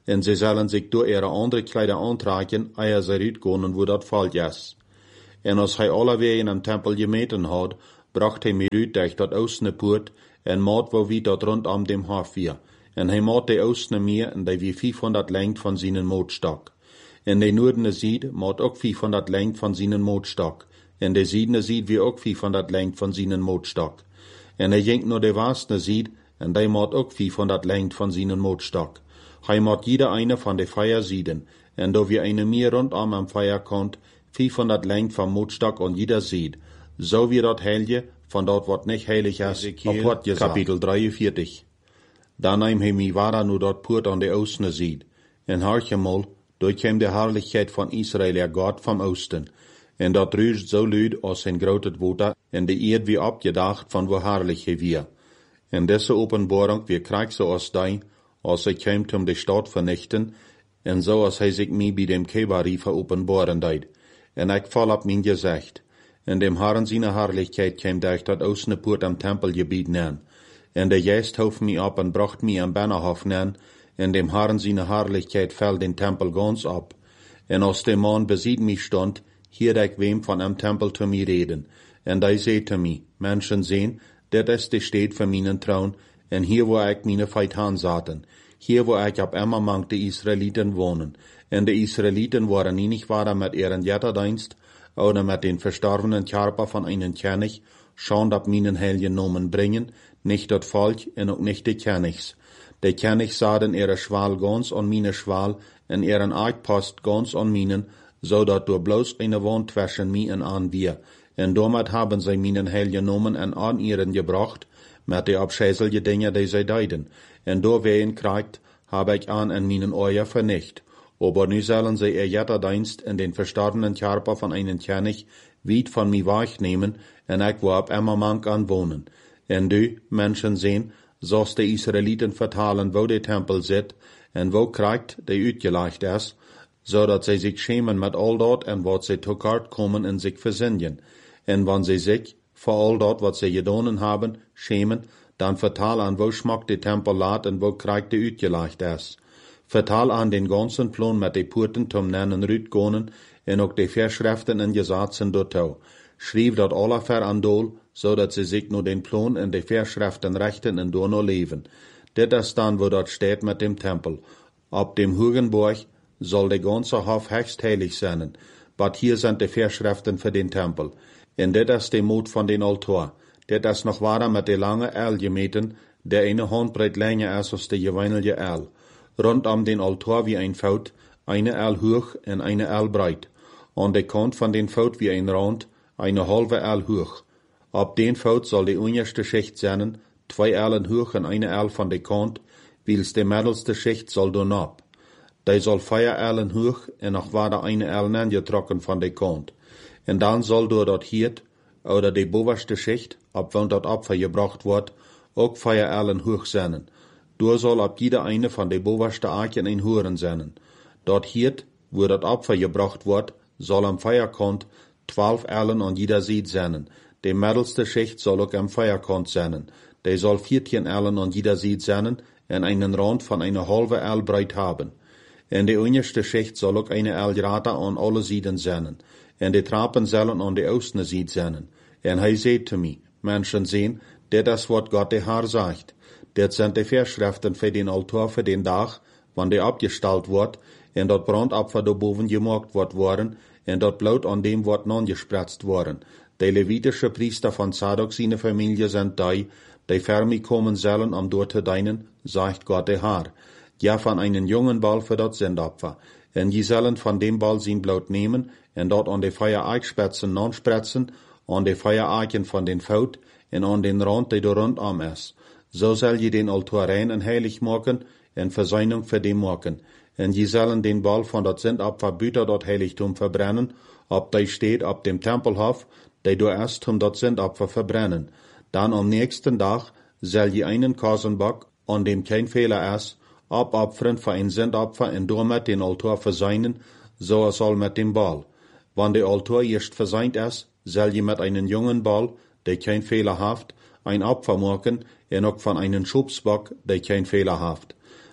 en sie sollen sich door ihre andere Kleider antragen, eer sie uitgaan wo dat valt is. En als hij allewee in een tempel gemeten had, bracht hij mij uit durch dat oostne poort, en maat wo wie dat rondom dem Hof weer. En hij maat de oostne meer, en die wie vierhonderd lengte van zijn mootstok. En de noordene zied maat ook vierhonderd lengte van zijn mootstok. En de ziedene zied wie ook vierhonderd lengte van zijn mootstok. En hij ging naar de westene zied, en die maat ook vierhonderd lengte van zijn mootstok. Hij maat jeder eine van de vier zieden, en do wie eine meer rondom am Feierkant, vierhonderd lengte van mootstok aan jeder zied. Zo wie dat heilige, van dat wat niet heilig is, op wat je kapitel drieënveertig. Dan neem hij mij waar nu dat poort aan de oostene zied. En hartjemol, door kwam de herrlichkeit van Israël, er God van oosten. En dat ruist zo luid als een grote water, en de eerd wie opgedacht van wo herrlich hij weer. En deze openbaring weer krijgt zoals die, als hij kwam om de stad vernichten, en zo als hij zich mij bij dem Kebariefer openbaren deed. En ik val op mijn gezicht. En dem Herren seine Herrlichkeit kwam durch dat oostene poort am Tempelgebiet nean. En de Geist hof mij op en bracht mij am Bannerhof nean, en dem Herren seine Herrlichkeit fell den Tempel ganz op. En als de man besied mij stond, hier ik wem van am Tempel zu mij reden. En die zei te mij, Menschen sehen, dat is de steed van mijn troon, en hier wo ik mijn Feitan zaten. Hier wo ik op Emmermank de Israeliten wonen. En de Israeliten waren niet waren met ihren Jetterdienst, oder met den verstorbenen Körper von einen König, schon dat minen heiligen Nomen bringen, nicht dat Volk en ook nicht de Königs. De Königs sahen ihre Schwal ganz an mine Schwal, en ihren Eidpost ganz an minen, so dat door bloß eine Wand zwischen mi en an wir. En damit haben sie minen heiligen Nomen en an ihren gebracht, met de abschäselige Dinge, die sie deiden. En door wehen kriegt, habe ich an en minen Euer vernicht. Aber nu sollen sie ihr Jetterdienst in den verstorbenen Körper von einem König weit von mir wegnehmen, en ich wo ab Emmermank an wohnen. En du, Menschen sehen, so's die Israeliten vertalen, wo der Tempel sit, en wo kriegt, der uitgeleicht ist, so dat sie sich schämen mit all dort en wat sie zu kort kommen en sich versinnen. En wann sie sich, vor all dort wat sie gedonen haben, schämen, dann vertal an, wo schmeckt der Tempel laat en wo kriegt der uitgeleicht ist. Vertal an den ganzen Plan met de poorten zum nennen Rütgonen en ook de Verschriften en Gesetzen dortau. Schrieb dat alle ver an dol, so dat sie sich nur den Plan en de Verschriften rechten en door no leven. Dit is dan wo dat steht met dem Tempel. Op dem Hugenburg soll de ganze Hof höchst heilig sein, but hier sind de Verschriften für den Tempel. En dit is de Mut van den Altar. Dit is nog ware met de lange El gemeten, der eine Handbreit länger ist als de gewöhnliche El. Rund um den Altar wie ein Fout, eine El hoch en eine El breit. An der Kant von den Fout wie ein Rand, eine halbe El hoch. Ab den Fout soll die unterste Schicht sein, zwei Ellen hoch en eine El von der Kant, wils die mittelste Schicht soll dann ab. Die soll vier Ellen hoch en noch war eine El angetrokken von der Kant. En dann soll door dat Hiert, oder die bovenste Schicht, ab wann dat Opfer gebracht wird, ook vier Ellen hoch sein. Door soll ab jeder eine von de bovenste Arken ein Huren sein. Dort hiert, wo dat Opfer gebracht wird, soll am Feierkant zwölf Ellen an jeder Seite sein. De mittelste Schicht soll auch am Feierkant sein. De soll vierzehn Ellen an jeder Seite sein en einen Rand von einer halbe El breit haben. En de unterste Schicht soll auch eine El gerade an alle Seiten sein. En de Trappen sollen an de oostene Seite sein. En hij zei zu mir, Menschen sehen, dit is wat Gott de Herr sagt. Dit sind die Verschriften für den Altar für den Tag, wann der abgestellt wird, en dat Brandopfer daarboven gemaakt wordt worden, en dat Blut an dem wordt nangespritzt worden. De levitische Priester von Zadok seine Familie sind die, die fermi kommen sollen, um dort zu dienen, sagt Gott der Herr. Ja, von einen jungen Ball für dat Sündopfer. En je sollen von dem Ball sein Blut nehmen, en dort an de Feuereichspitzen nanspritzen, an de Feuereichen von den Fout, en an den Rand, der rundum ist. So soll je den Altar rein en heilig machen, en Versöhnung für den machen. En je sollen den Ball von dat Sündopfer büter dort Heiligtum verbrennen, ob die steht ab dem Tempelhof, die du erst um dat Sündopfer verbrennen. Dann am nächsten Tag soll je einen Kasenbock, an dem kein Fehler ist, abopfern für ein Sündopfer en damit den Altar versöhnen, so soll mit dem Ball. Wann der Altar erst versöhnt ist, soll je mit einem jungen Ball, der kein Fehler haft, ein Opfer machen, en ook van einen Schubsbock, der kein Fehler haft.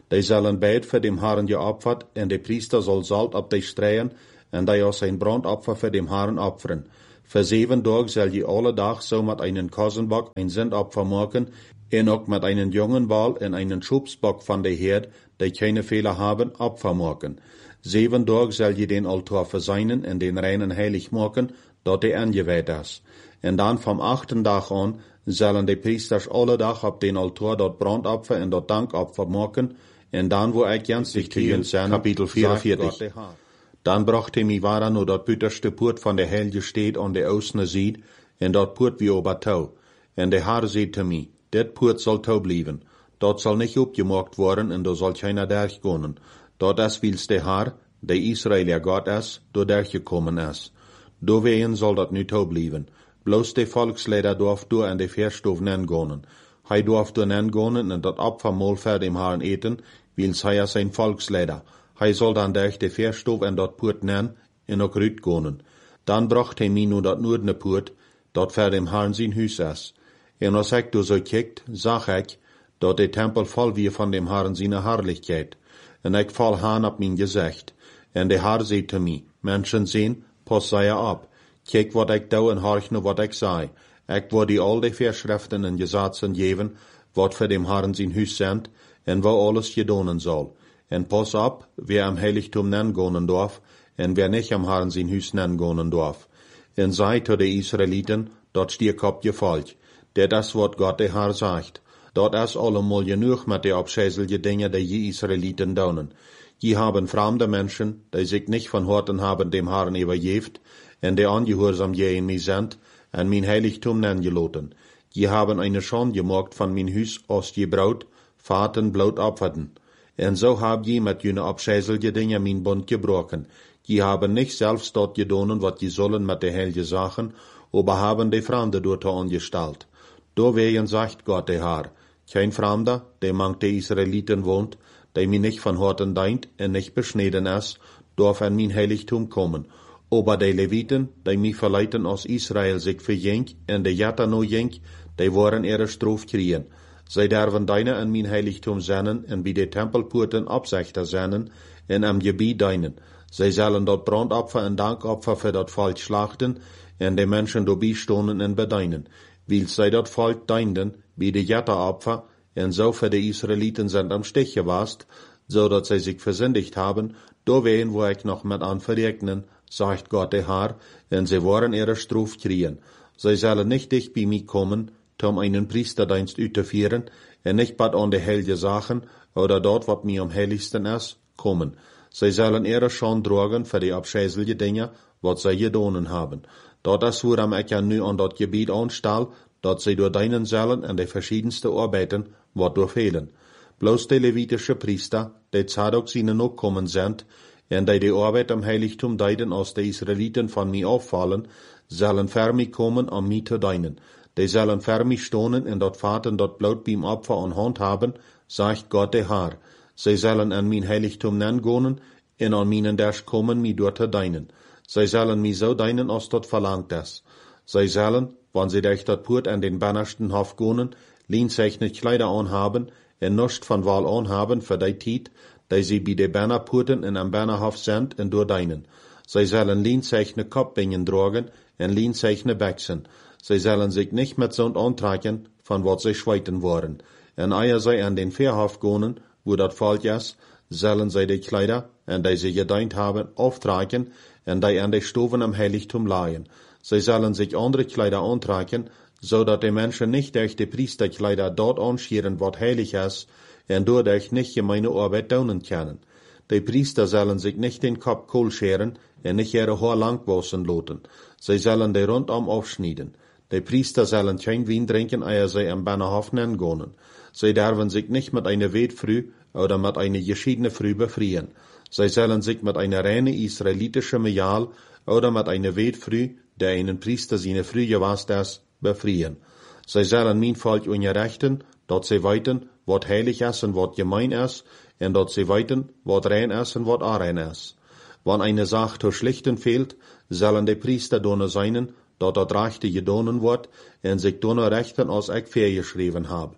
Die zullen beid voor dem Herren geopfert, en de priester zal zalt op die streien, en die als zijn brandopfer voor dem Herren opferen. Voor zeven dagen zal je alle dag zo met einen Kosenbock ein Sündopfer maken, en ook met einen jongen Wal en einen Schubsbock van de Herd, die keine Fehler haben, Opfer maken. Zeven dagen zal je den Altar verseinen en den reinen heilig maken, dat de angewijd is. En dan vom achten dag an zullen de priesters alle dag op den Altar dat brandopfer en dat dankopfer maken, en dan wo ik jenstig tegen zijn, Kapitel vierundvierzig. Dan bracht hij mij waar naar dat buiterste poort van de heilige stad aan de oostene zijde, en dat poort wie ober touw. En de Heer zei te mij, dit poort zal touw blijven. Dat zal niet opgemaakt worden, en daar zal keiner durchgaan. Dat is wils de Heer, de Israëlier God is, door durchgekommen is. Doorwegen zal dat nu touw blijven. Bloos de volksleider dorf door en de verstof nengonen. Hij dorf door nengonen en dat opfermaal voor dem Herrn eten, wils hij is zijn volksleider. Hij zal dan durch de verstof en dat poort nen en ook uitgonen. Dan bracht hij mij nu dat noordene poort, dat voor dem Herrn zijn huis is. En als ik door zo kijkt, zag ik, dat de tempel vol wie van dem Herrn zijn herrlichkeit. En ik val haan op mijn gezicht. En de Herr zei te mij, mensen zien, pas zij op. Kijk wat ik doe en horch naar wat ik zei. Ik word die al de verschriften en gezatzen geven, wat voor dem Herrn zijn huis zendt, en wat alles gedonen zal. En pas op, wer am heiligtum nengonen dorf, en wer nicht am Herrn zijn huis nengonen dorf. En zei to de Israeliten, dat stier op je volk. Dit is wat God de Herr sagt. Dat is allemal genoeg met de abscheuliche dingen die je Israeliten doen. Je haben fremde Menschen, die sich nicht von Horten haben dem Herrn übergeft, en die angehorsam je in mij sind, en mijn heiligtum nengeloten. Je haben eine Schande gemacht von mijn huis als je Braut, Vaten, Blut opferten. En zo hab je met jene abscheuliche dingen mijn Bund gebrochen. Je haben nicht selbst dort gedonen, wat je sollen met de heilige Sachen, aber haben de Fremde dort angestalt. Doorwegen sagt Gott der Herr, kein Fremder, der mangt de Israeliten wohnt, der mir nicht von Horten deint en nicht beschneden is, darf an mein Heiligtum kommen. Aber de Leviten, die mich verleiten aus Israel sich verjenk, en de Jatta no jenk, die waren ihre Strof kriegen. Zij derven deine an mein Heiligtum zennen, en bij de tempelpoorten opzichter zennen, en am gebied deinen. Zij zullen dat brandopfer en dankopfer für dat volk slachten, en de mensen dobie stonen en bedeinen. Weil zij dat volk deinden, bij de Jatta-opfer, en zo für de Israeliten sind am Stich gewast, so dat zij sich versündigt haben, doorween wo ik noch met an verregnen, sagt Gott der Herr, en sie waren ihre Strof kriegen. Zij zullen nicht dicht bij mij kommen, um einen Priesterdienst uitzuführen, en nicht bad an de heilige Sachen, oder dort, wat mir am heiligsten is, kommen. Zij zullen ihre Schande dragen für die abscheuliche Dinge, wat zij gedonen haben. Dat is waarom ik ja nu an dat gebied aanstal, dat zij door deinen zullen en de verschiedenste arbeiden, wat doorvelen. Bloos de levitische Priester, die Zadok zijne ook kommen sind, en die de arbeid am heiligtum deiden als de Israeliten van mij afvallen, zullen ver mij komen om mij te deinen. Die zullen ver mij stonen en dat vaten dat bloot beim Opfer an Hand haben, sagt Gott der Herr. Zij zullen an mijn heiligtum nengonen, en an mijnen dersch kommen mij door te deinen. Zij zullen mij zo deinen als dat verlangt is. Zij zullen, wann sie durch dat Poort an den bannersten Hof gonen, lienzeichne Kleider anhaben, en nichts van Wahl anhaben für die Tijd, die sie bij de Bannerpoorten en am Bannerhof sind en door deinen. Zij zullen lienzeichne Kopbingen dragen en lienzeichne Bächsen. Zij zullen sich nicht mit so antrekken, van wat zij schweiten worden. En eier zij an den Verhof gonen, wo dat volk is, zullen zij de Kleider, en die sie gedeint haben, auftragen, en die an de Stoven am Heiligtum laien. Zij zullen sich andere Kleider antrekken, so dat de Menschen nicht durch de Priesterkleider dort anscheren, wat heilig is, en doordat nicht gemeine Arbeit doen können. De Priester zullen sich nicht den Kopf kohl scheren, en nicht ihre Haar lang wassen loten. Zij zullen de rondom aufschneiden. De Priester zullen kein Wein trinken, eer zij am Bannerhof nengonen. Zij derven sich nicht mit einer Wetfrüh oder mit einer geschiedene Früh befrieren. Zij zullen sich mit einer reine israelitische Mejal oder mit einer Wetfrüh, der einen Priester seine Früh gewast ist, befrieren. Zij zullen mijn volk unterrichten, dat zij weten, wat heilig is en wat gemein is, en dat zij weten, wat rein is en wat onrein is. Wann eine Sache zu schlichten fehlt, zullen de Priester donen seinen, dat dat rechte gedonen wordt, en zich donen rechten als ik vergeschreven heb.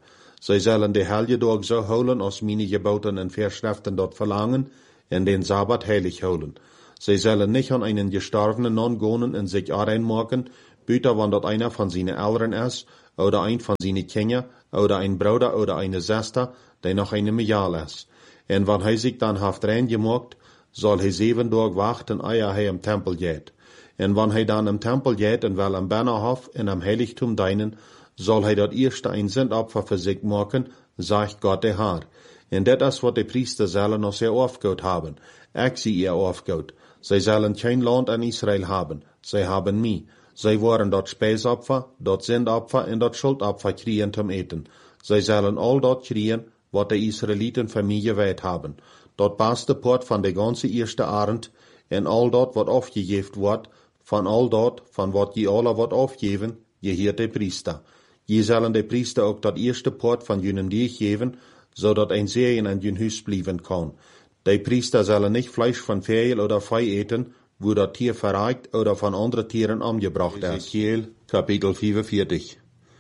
Zij zullen de Helgedag zo houden als meine Geboten en Verschriften dort verlangen, en den Sabbat heilig houden. Zij zullen nicht an einen Gestorbenen non-gonen en sich aanmaken, buiten wann dort einer von seinen Eltern ist, oder ein von seinen Kindern, oder ein Bruder oder eine Schwester, die noch eine Mejal ist. En wann hij sich dann haft reingemacht, soll hij sieben Tage wachten, ehe hij im Tempel geht. En wann hij dann im Tempel geht en wel am Bannerhof en am Heiligtum deinen, soll hij dat eerste ein Sündopfer für sich machen, sagt Gott der Herr. En dat is wat de Priester zullen noch sehr aufgehout haben. Ich sie ihr aufgehout. Zij zullen kein Land in Israel haben. Zij haben mich. Zij worden dort Speisopfer, dort Sündopfer en dort Schuldopfer kriegen zum Eten. Zij zullen all dort kriegen, wat de Israeliten für mich geweiht haben. Dort passt de Port von de ganze erste Arend, en all dort wat aufgegeben wordt, von all dort, von wat je alle wat aufgeben, je hiert de Priester. Je zullen de Priester ook dat eerste Port van junen Dieg geven, zodat ein Serien an jun Hus blieben kann. De Priester zullen nicht Fleisch von Vögel oder Vieh eten, wo dat Tier verreikt oder von anderen Tieren umgebracht ist. Ezekiel, Kapitel vierundvierzig.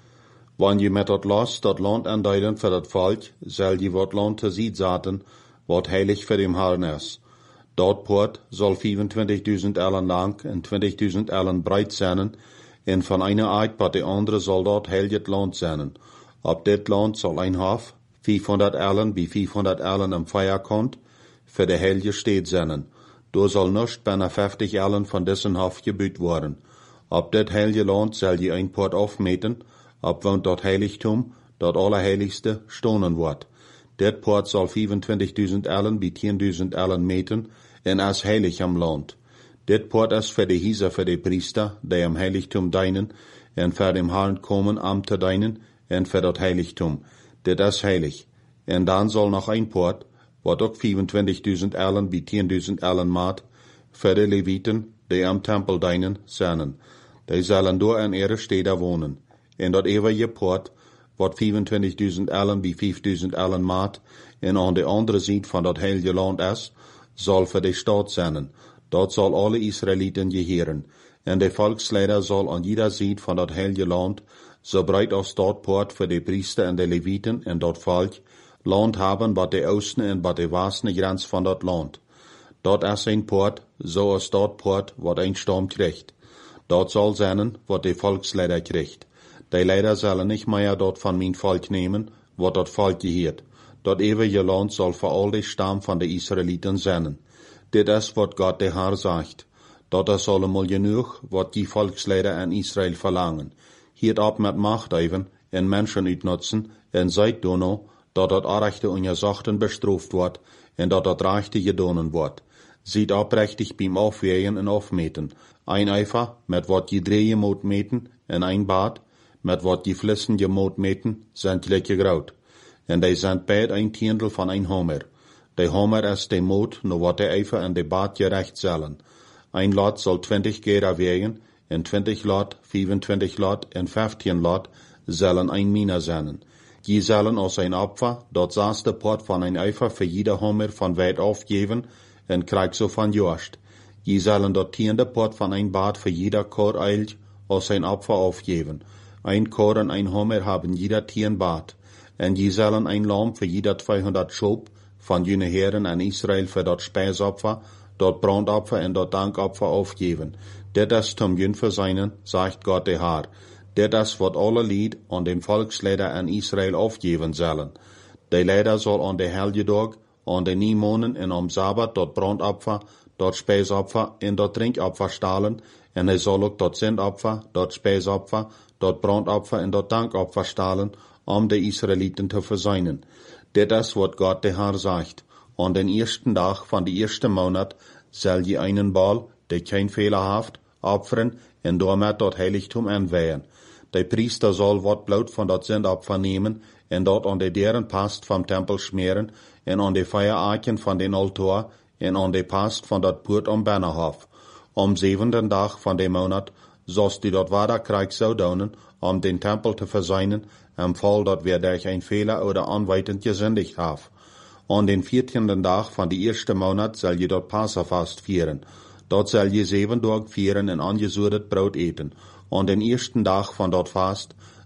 Wann je met dat Los dat Land aanduiden für dat Volk, soll je wat Land te ziet zaten, wat heilig für dem Herrn ist. Dat Port soll vierundzwanzigduizend Ellen lang en twintigduizend Ellen breit zijn, en van eine Eid bij de andere zal dat heilig Land zijn. Op dit land zal een hof, vierhonderd Ellen bij vierhonderd Ellen im Feuer kommt, für de heilige Stadt zijn. Door zal nicht bijna vijftig Ellen van dessen hof gebuut worden. Op dit heilige land zal je een Port afmeten, op woont dat heiligtum, dat allerheiligste, stonen wordt. Dit Port zal vierundzwanzigduizend Ellen bij tienduizend Ellen meten, en as heilig am land. Dit Port is für de Hieser für de Priester, die am heiligtum deinen, en für dem Herrn kommen am te deinen, en für dat heiligtum. Dit is heilig. En dan zal nog een Port, wat ook vierundzwanzigduizend Ellen bij tienduizend Ellen maat, für de Leviten, die am Tempel deinen, zijn. Die zullen door in ihre Städte wohnen. En dat eeuwige Port, wat vierundzwanzigduizend Ellen bij vijfduizend Ellen maat, en aan de andere zijde van dat heilige land is, zal voor de stad zijn. Dat zal alle Israëlieten geheren. En de volksleider zal aan jeder zijde van dat heilige land, zo breed als dat Port voor de Priester en de Leviten en dat volk, land hebben bij de oosten en bij de westen grens van dat land. Dat is een Port, zoals dat Port wat een stam krijgt. Dat zal zijn wat de volksleider krijgt. Die Leider zullen nicht mehr dort von mein Volk nehmen, wat dat Volk geheert. Dat eeuwige land zal voor al de stam van de Israëlieten zijn. Dit is wat Gott der Herr sagt. Dat is allemaal genoeg wat die Volksleider in Israel verlangen. Hiert ab met Macht even en Menschen uitnutzen en seid dono, dat dat Arrechte und Gesachten bestraft wordt en dat dat Rechte gedonen wordt. Ziet oprechtig beim Aufwägen en Aufmeten. Ein Eifer, met wat je drehen moet meten, en ein Bad, met wat die Flissen je moet meten, zijn gelijk groot. En die zijn beid een tiendel van een homer. De homer is de moot, no wat de eifer en de baad gerecht zullen. Een lot zal twintig gera wegen, en twintig lot, vierentwintig lot en vijftien lot zullen een mina zijn. Die zullen als een opfer, dat zesde pot van een eifer voor jeder homer van wijd afgeven, en krijg zo van jorst. Die zullen dat tiende pot van een baad voor jeder kor eilt, als een opfer afgeven. Ein Kor en ein Homer haben jeder tien Bad, en je zullen ein Lamm für jeder zweihundert Schop von jene Herren an Israel für dat Speisopfer, dat Brandopfer en dat Dankopfer aufgeben. Dit is zum Jünfer seinen, sagt Gott der Herr. Dit is wat alle Lied an dem Volksleider an Israel aufgeben sollen. De Leider soll an de Helgedag, an de Niemonen en am Sabbat dat Brandopfer, dat Speisopfer en dat Trinkopfer stahlen, en hij zal ook dat Sündopfer, dat Speisopfer, dat Brandopfer en dat Dankopfer stahlen, um de Israeliten te verzuinen. Dit is wat Gott der Herr sagt. An den ersten Tag van de eerste Monat zal je einen Bal, der kein Fehler haft, opferen en daarmee dat heiligtum aanweihen. De priester zal wat bloed van dat Sündopfer nemen en dat aan de deren past vom Tempel schmeren en aan de Feueraken van den Altar en aan de past van dat Poort am Bannerhof. Am zevenden dag van de Monat zoals die dat wader krijgt zou doen, om den Tempel te verzuinen, im Fall dat wir durch ein Fehler oder anweitend gesündigt have. An den viertienden Tag van die eerste Monat zal je dat Passafast vieren. Dat zal je zeven dag vieren en angezuurdet brood eten. An den eersten Tag van dat Fast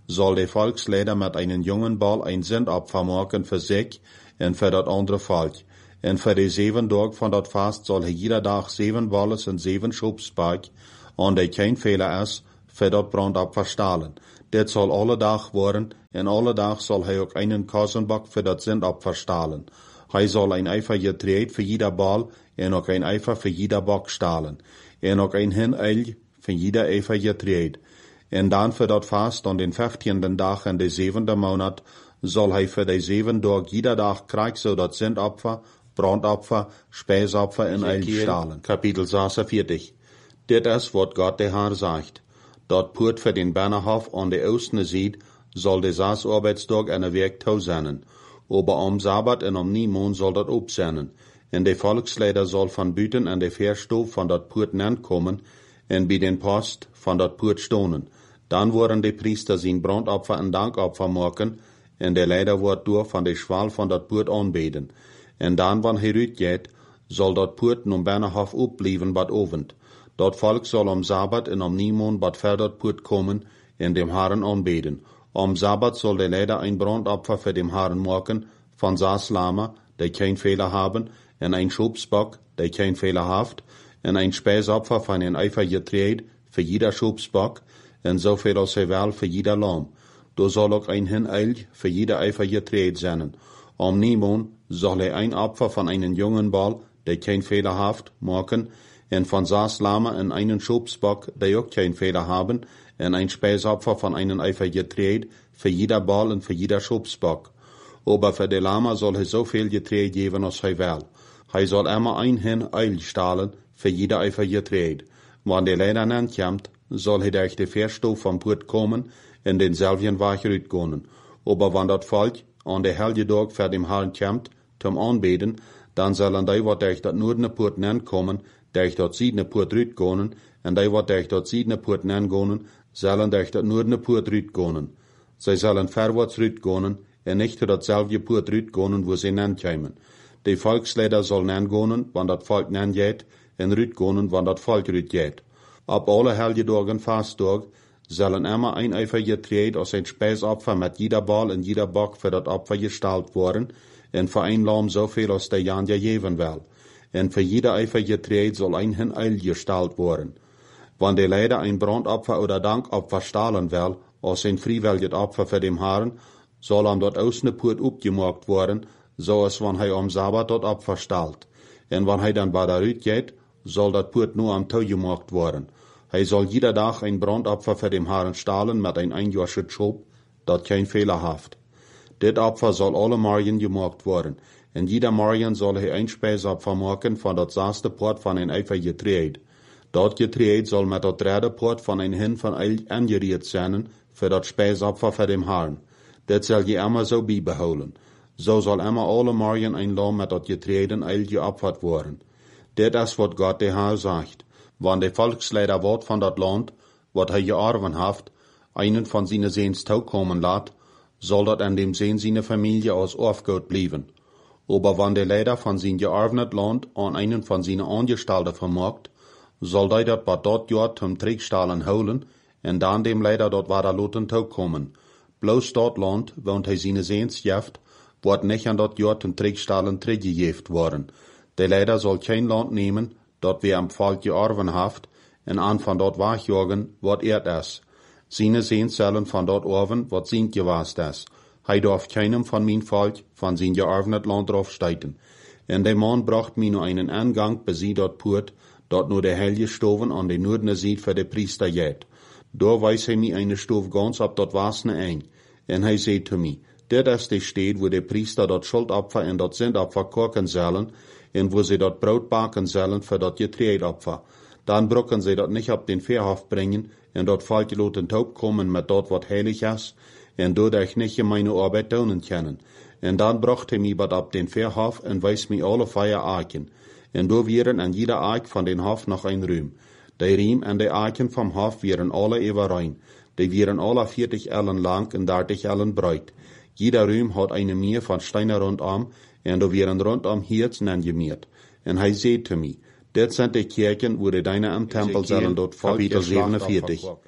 soll der Volksleider mit einem jungen Ball ein Sündopfer machen für sich und für das andere Volk. Und für die sieben Tage von dat Fast soll er jeder Tag sieben Balles und sieben Schubspark, und der kein Fehler ist, für dat Brandopfer stahlen. Das soll alle Tag worden, und alle Tag soll er auch einen Kassenbock für dat Sündopfer stahlen. Er soll ein Eifer getreid für jeder Ball, und auch ein Eifer für jeder Bock stahlen. Und auch ein Hineil für jeder Eifer getreid. Und dann für dat Fast an den fünfzehnten Tag in der siebenten Monat soll er für die sieben Tage jeder Tag krieg so dat Sündopfer, Brandopfer, Speisopfer in Eil stahlen. Kapitel sechsundvierzig. Dit is wat Gott der Herr sagt. Dat Purt für den Bannerhof an der Osten sieht, soll der sechs Arbeitstag an der Werk tau sennen. Aber am Sabbat und am Niemond soll dat opsennen. Und der Volksleiter soll von Büten an der Verstof von dat Purt nennt kommen, und bei den Post von dat Purt stonen. Dann worden die Priester sin Brandopfer und Dankopfer machen, und der Leiter wird durch von der Schwal von dat Purt anbeten. En dan, wann hij uitgeht, soll dat Purt nun Bannerhof opblieben bad Ovend. Dat Volk soll am Sabbat en am Niemond bad ver dat Purt kommen en dem Herren anbeten. Am Sabbat soll der Leiter ein Brandopfer für dem Herren machen, von sechs Lama, die kein Fehler haben, en ein Schubsbock, die kein Fehler haft, en ein Speisopfer von ein Eifer getreid für jeder Schubsbock, en so viel als er will für jeder Lamm. Da soll auch ein Hineil für jeder Eifer getreid sein. Am Niemond soll er ein Opfer von einem jungen Ball, der kein Fehler haft, machen, und von sechs Lama in einen Schubsbock, der auch kein Fehler haben, und ein Speisopfer von einem Eifer getreid für jeder Ball und für jeder Schubsbock. Aber für die Lama soll er so viel Getreid geben, als er will. Er soll immer ein Hin Eil stahlen für jeder Eifer Getreid. Wann der Leiter ankommt, soll er durch die Verstof vom Purt kommen und denselben Weg rütgehen. Aber wenn das Volk an der helge Tag für dem Herrn kommt, zum Anbeten, dann sollen die, wat durch dat noordene Purt nen kommen, durch dat siedene Purt rütgehen, und die, wat durch dat siedene Purt nen gehen, sollen durch dat noordene Purt rütgehen. Sie sollen vorwärts rütgehen, und nicht zu datselbe Purt rütgehen, wo sie nen kommen. Die Volksleiter soll nen gehen, wann dat Volk nen geht, und rütgehen, wann dat Volk rütgeht. Ab alle helge Tagen Fasttag sollen immer ein Eifer getreid als ein Speisopfer mit jeder Ball und jeder Bock für dat Opfer gestaltet worden, und für ein Lamm so viel als der Jan ja geben will. Und für jeder Eifer getreid soll ein Hineil gestaltet worden. Wenn der Leiter ein Brandopfer oder Dankopfer stahlen will, als ein freiwilliges Opfer für den Herrn, soll am dort außen Purt upgemacht worden, so als wenn er am Sabbat dort Opfer stahlt. Und wenn er dann bei der Rüt geht, soll dat Purt nur am Tau gemacht worden. Er soll jeder Tag ein Brandopfer für den Herrn stahlen mit ein einjähriges Schub, dat kein Fehler haft. Dit Opfer soll alle Morgen gemacht worden. Und jeder Morgen soll er ein Speisopfer machen von dat sechste Port von ein Eifer Getreid. Dat Getreid soll mit dat dritte Port von ein Hin von Eil angeriert sein für dat Speisopfer für den Herrn. Dit soll je immer so beibeholen. So soll immer alle Morgen ein Lamm mit dat Getreid in Eil geopfert worden. Dit is wat Gott der Herr sagt. Wann der Volksleiter wird von dat Land, wat er gearven haft, einen von seine Sehns tau kommen lat, soll dat an dem Sehn seine Familie aus aufgeholt blieben. Aber wann der Leiter von sein gearvenet Land an einen von seine Angestellten vermogt, soll der dat bat dort jort zum Trickstahlen holen, und dann dem Leiter dort war der Loten tau kommen. Bloß dort Land, wohnt er seine Sehns jeft, wird nicht an dort jort zum Trickstahlen triggejeft worden. Der Leiter soll kein Land nehmen, dort wir am Volk gearven haft, und an von dort wegjagen, wat er es. Seine Sehns sollen von dort orven, wat sind gewast es. Hij darf keinem von mein Volk von sein gearvenet Land draufsteiten. Und der Mann bracht mir nur einen Angang, bis sie dort purt, dort nur der Helge Stoven an den Nordene sieht für de Priester jet. Da weiß er mir eine Stof ganz ab dort wasne ein. Und hij sagt zu mir, dit is de steht, wo der Priester dort Schuldopfer und dort Sündopfer kochen sollen, und wo sie dort Brot backen sollen für dort Getreidopfer. Dann brücken sie dort nicht ab den Verhof bringen, und dort Volk loten taub kommen mit dort wat heilig is, und dadurch nicht meine Arbeit tun können. Und dann brachte mich bad ab den Verhof und weiß mir alle Feier Eichen. Und da wären an jeder Eich von den Hof noch ein Rühm. Die Riem und die Eichen vom Hof wären alle überein. Die wären alle vierzig Ellen lang und dreißig Ellen breit. Jeder Rühm hat eine Meer von Steine rundum, und da wären rundum Herzen angemiert. Und er sagt zu mir, das sind die Kirchen, wo die Deine am Tempel sollen dort Volk Kapitel siebenundvierzig.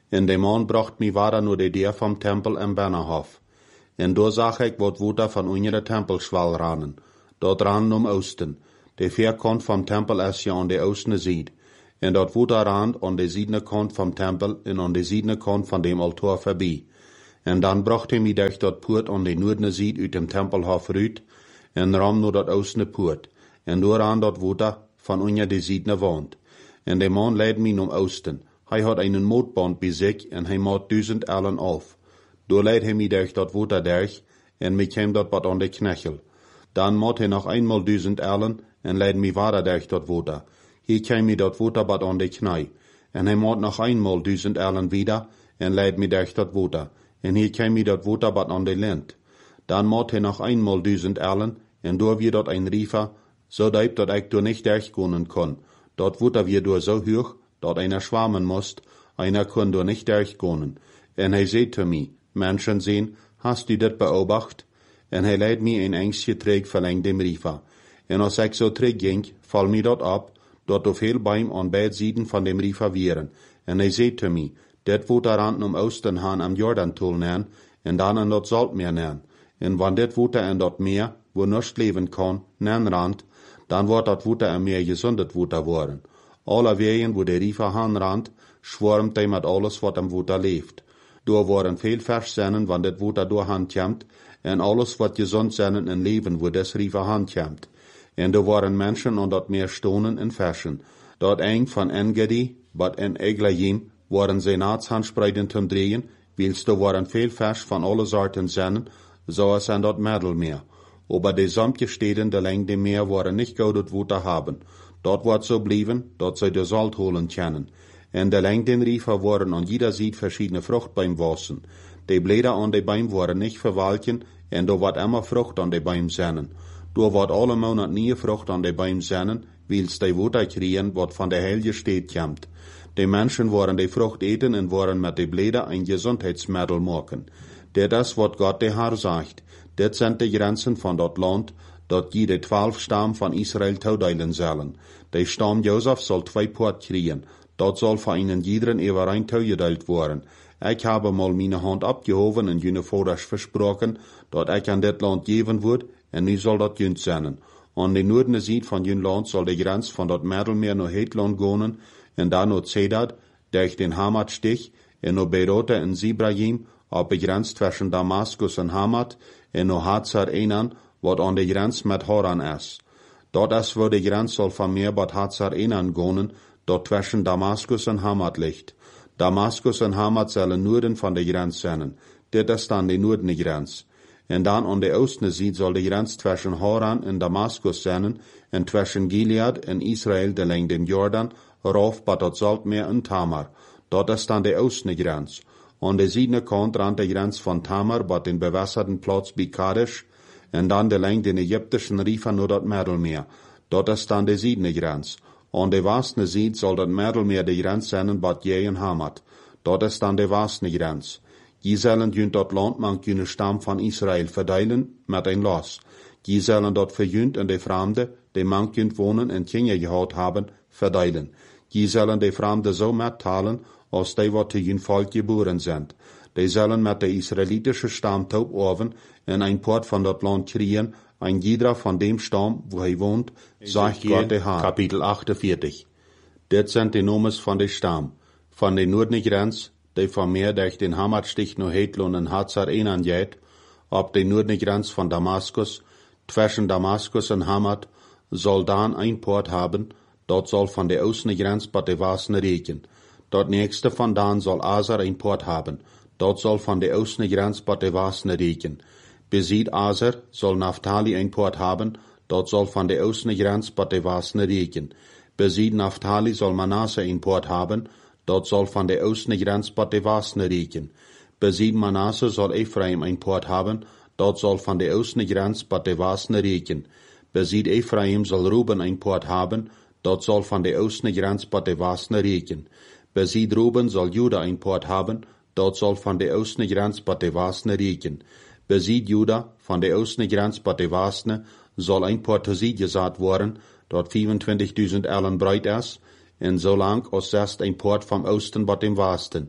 En de man bracht mi vara nur de deur vom tempel en Bannerhof. En door zag ik wat water van onder de tempelschwal ranen. Dort ran om oosten. De veerkant vom tempel is je aan de oostene zijd. En dat water ran aan de ziedene kant vom tempel en aan de ziedene kant van dem altaar voorbij. En dan bracht hij mij durch dat poort aan de noordene zijd uit dem tempelhof uit en ram naar dat oostene poort. En door aan dat water van onder de ziedene wand. En de man leid mij om oosten. Hij had einen mootband bij zich en hij maat duizend ellen af. Door leid hij mij durch dat water durch en mij kwam dat wat aan de knechel. Dan maat hij nog eenmaal duizend ellen en leid mij verder durch dat water. Hier kwam mij dat water wat aan de knij. En hij maat nog eenmaal duizend ellen wieder en leid mij durch dat water. En hier kwam mij dat water wat aan de lint. Dan maat hij nog eenmaal duizend ellen en door weer dat een riefer, zo diep dat ik door niet durchkomen kon. Dat water weer door zo hoog, dat einer schwammen moest, einer kon door nicht durchkomen. En hij zei zu mij, Menschen sehen, hast du dit beobacht? En hij leidt mij een engstje terug verlengd dem riefer. En als ik zo terug ging, val mij dat op, dat er veel beim aan beide zijden van dem riefer wieren. En hij zei zu mij, dit water rand om oosten gaan am Jordantul nemen, en dan aan dat Saltmeer nemen. En wanneer dit water en dat meer, wo nichts leven kan, nemen rand, dan wordt dat water en meer gezondet water worden. Alle wegen, wo de riefer gaan rand, schwarmt hij met alles wat am water leeft. Door worden veel vers zijn, wanneer dit water door hand komt, en alles wat gezond zijn en leven, wo des riefer hand komt. En er worden mensen aan dat meer stonen en versen. Dat eng van Engedi, wat en Eglayim, worden zij naatshandspreiden te drehen, wils er worden veel vers van alle soorten zijn, zoals aan dat Middelmeer. Aber de sampje steden de lengte meer worden niet goud water hebben. Dat wordt zo blijven, dat zij de Salt holen kunnen. En de lengten riefer worden aan jeder ziet verschiedene Fruchtbeim wassen. De Blätter aan de Beim worden niet verwalken, en er wordt immer Frucht aan de Beim zijn. Door wordt alle Monat nie Frucht aan de Beim zijn, wils de water kriegen, wat van de Heilige Steed komt. De mensen worden de Frucht eten en worden met de Blätter een gezondheidsmiddel maken. Dit is wat God de Heer zegt. Dit zijn de grenzen van dat land, dat je de twaalf stam van Israël toedelen zullen. De stam Jozef zal twee poort kriegen. Dat zal voor ihnen iederen eeuwerein toegedeeld worden. Ik heb mal mijn hand opgehoven en jullie vaders versproken, dat ik aan dit land geven word, en nu zal dat junt zijn. Aan de noordene zijde van jullie land zal de grens van dat Middelmeer naar het land gaan, en dan naar Zedad, durch den Hamat-Stich, en naar Beirut en Zibrahim, op de grens tussen Damaskus en Hamat, en naar Hazar Enan, wat aan de grens met Haran is. Dat is waar de grens zal van meer bij Hazar Enan gaan, dat tussen Damaskus en Hamat ligt. Damaskus en Hamat zullen noorden van de grens zijn. Dit is dan de noordene grens. En dan aan de oostene zijde zal de grens tussen Haran en Damaskus zijn, en tussen Gilead en Israël de lengte den Jordan, rauf bij dat Saltmeer en Tamar. Dat is dan de oostene grens. Aan de zijdene kant rand de grens van Tamar bij den bewasserten plaats bij Kadesh, en dan de lengte den Egyptischen riefer naar dat Middelmeer. Dat is dan de zijdene grens. Aan de westene zijde zal dat Middelmeer de grens zijn bij Jij en Hamat. Dat is dan de westene grens. Je zullen junt dat land man kunnen stam van Israël verdelen met een los. Je zullen dat verjunt en de vreemde, die man kunt wonen en kinderen gehad hebben, verdelen. Je zullen de vreemde zo mettalen, als die wat te hun volk geboren zijn. Die zullen met de Israëlitische stam taub oven en een poort van dat land kriegen, ein jeder van dem stam, wo hij woont, sagt Gott de Heer. Kapitel achtenveertig. Dit zijn de nomes van de stam. Van de noordene grens, die van meer durch den Hamat-Stich naar Hetlon en Hazar Enan geht, op de noordene grens van Damaskus, tussen Damaskus en Hamat, zal dan een poort hebben, dat zal van de oostene grens bij de westene reken. Dat nächste van dan zal Azer een poort hebben, dat zal van de oostene grens bij de westene reken. Beziet Azer zal Naphtali een poort hebben, dat zal van de oostene grens bij de westene reken. Beziet Naphtali zal Manasse een poort hebben, dat zal van de oostene grens bij de westene reken. Beziet Manasse zal Ephraim een poort hebben, dat zal van de oostene grens bij de westene reken. Beziet Ephraim zal Ruben een poort hebben, dat zal van de oostene grens bij de westene reken. Beziet Ruben zal Juda een poort hebben, dat zal van de oostene grens bij de westene reken. Beziet Juda van de oostene grens bij de westene zal een poort te gezaad worden, dat vierentwintigduizend ellen breed is, en zolang als zest een poort van oosten bij dem westen.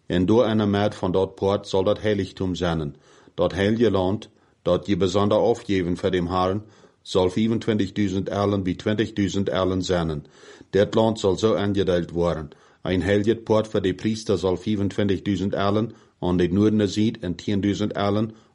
En door een maat van dat poort zal dat heiligtum zijn. Dat heilige land, dat je besonder afgeven voor dem Herrn, zal vierentwintigduizend Erlen bij twintigduizend Erlen zijn. Dat land zal zo aangedeeld worden. Een heilige poort voor de priester zal vierentwintigduizend Erlen aan de noordene zijde en tienduizend Erlen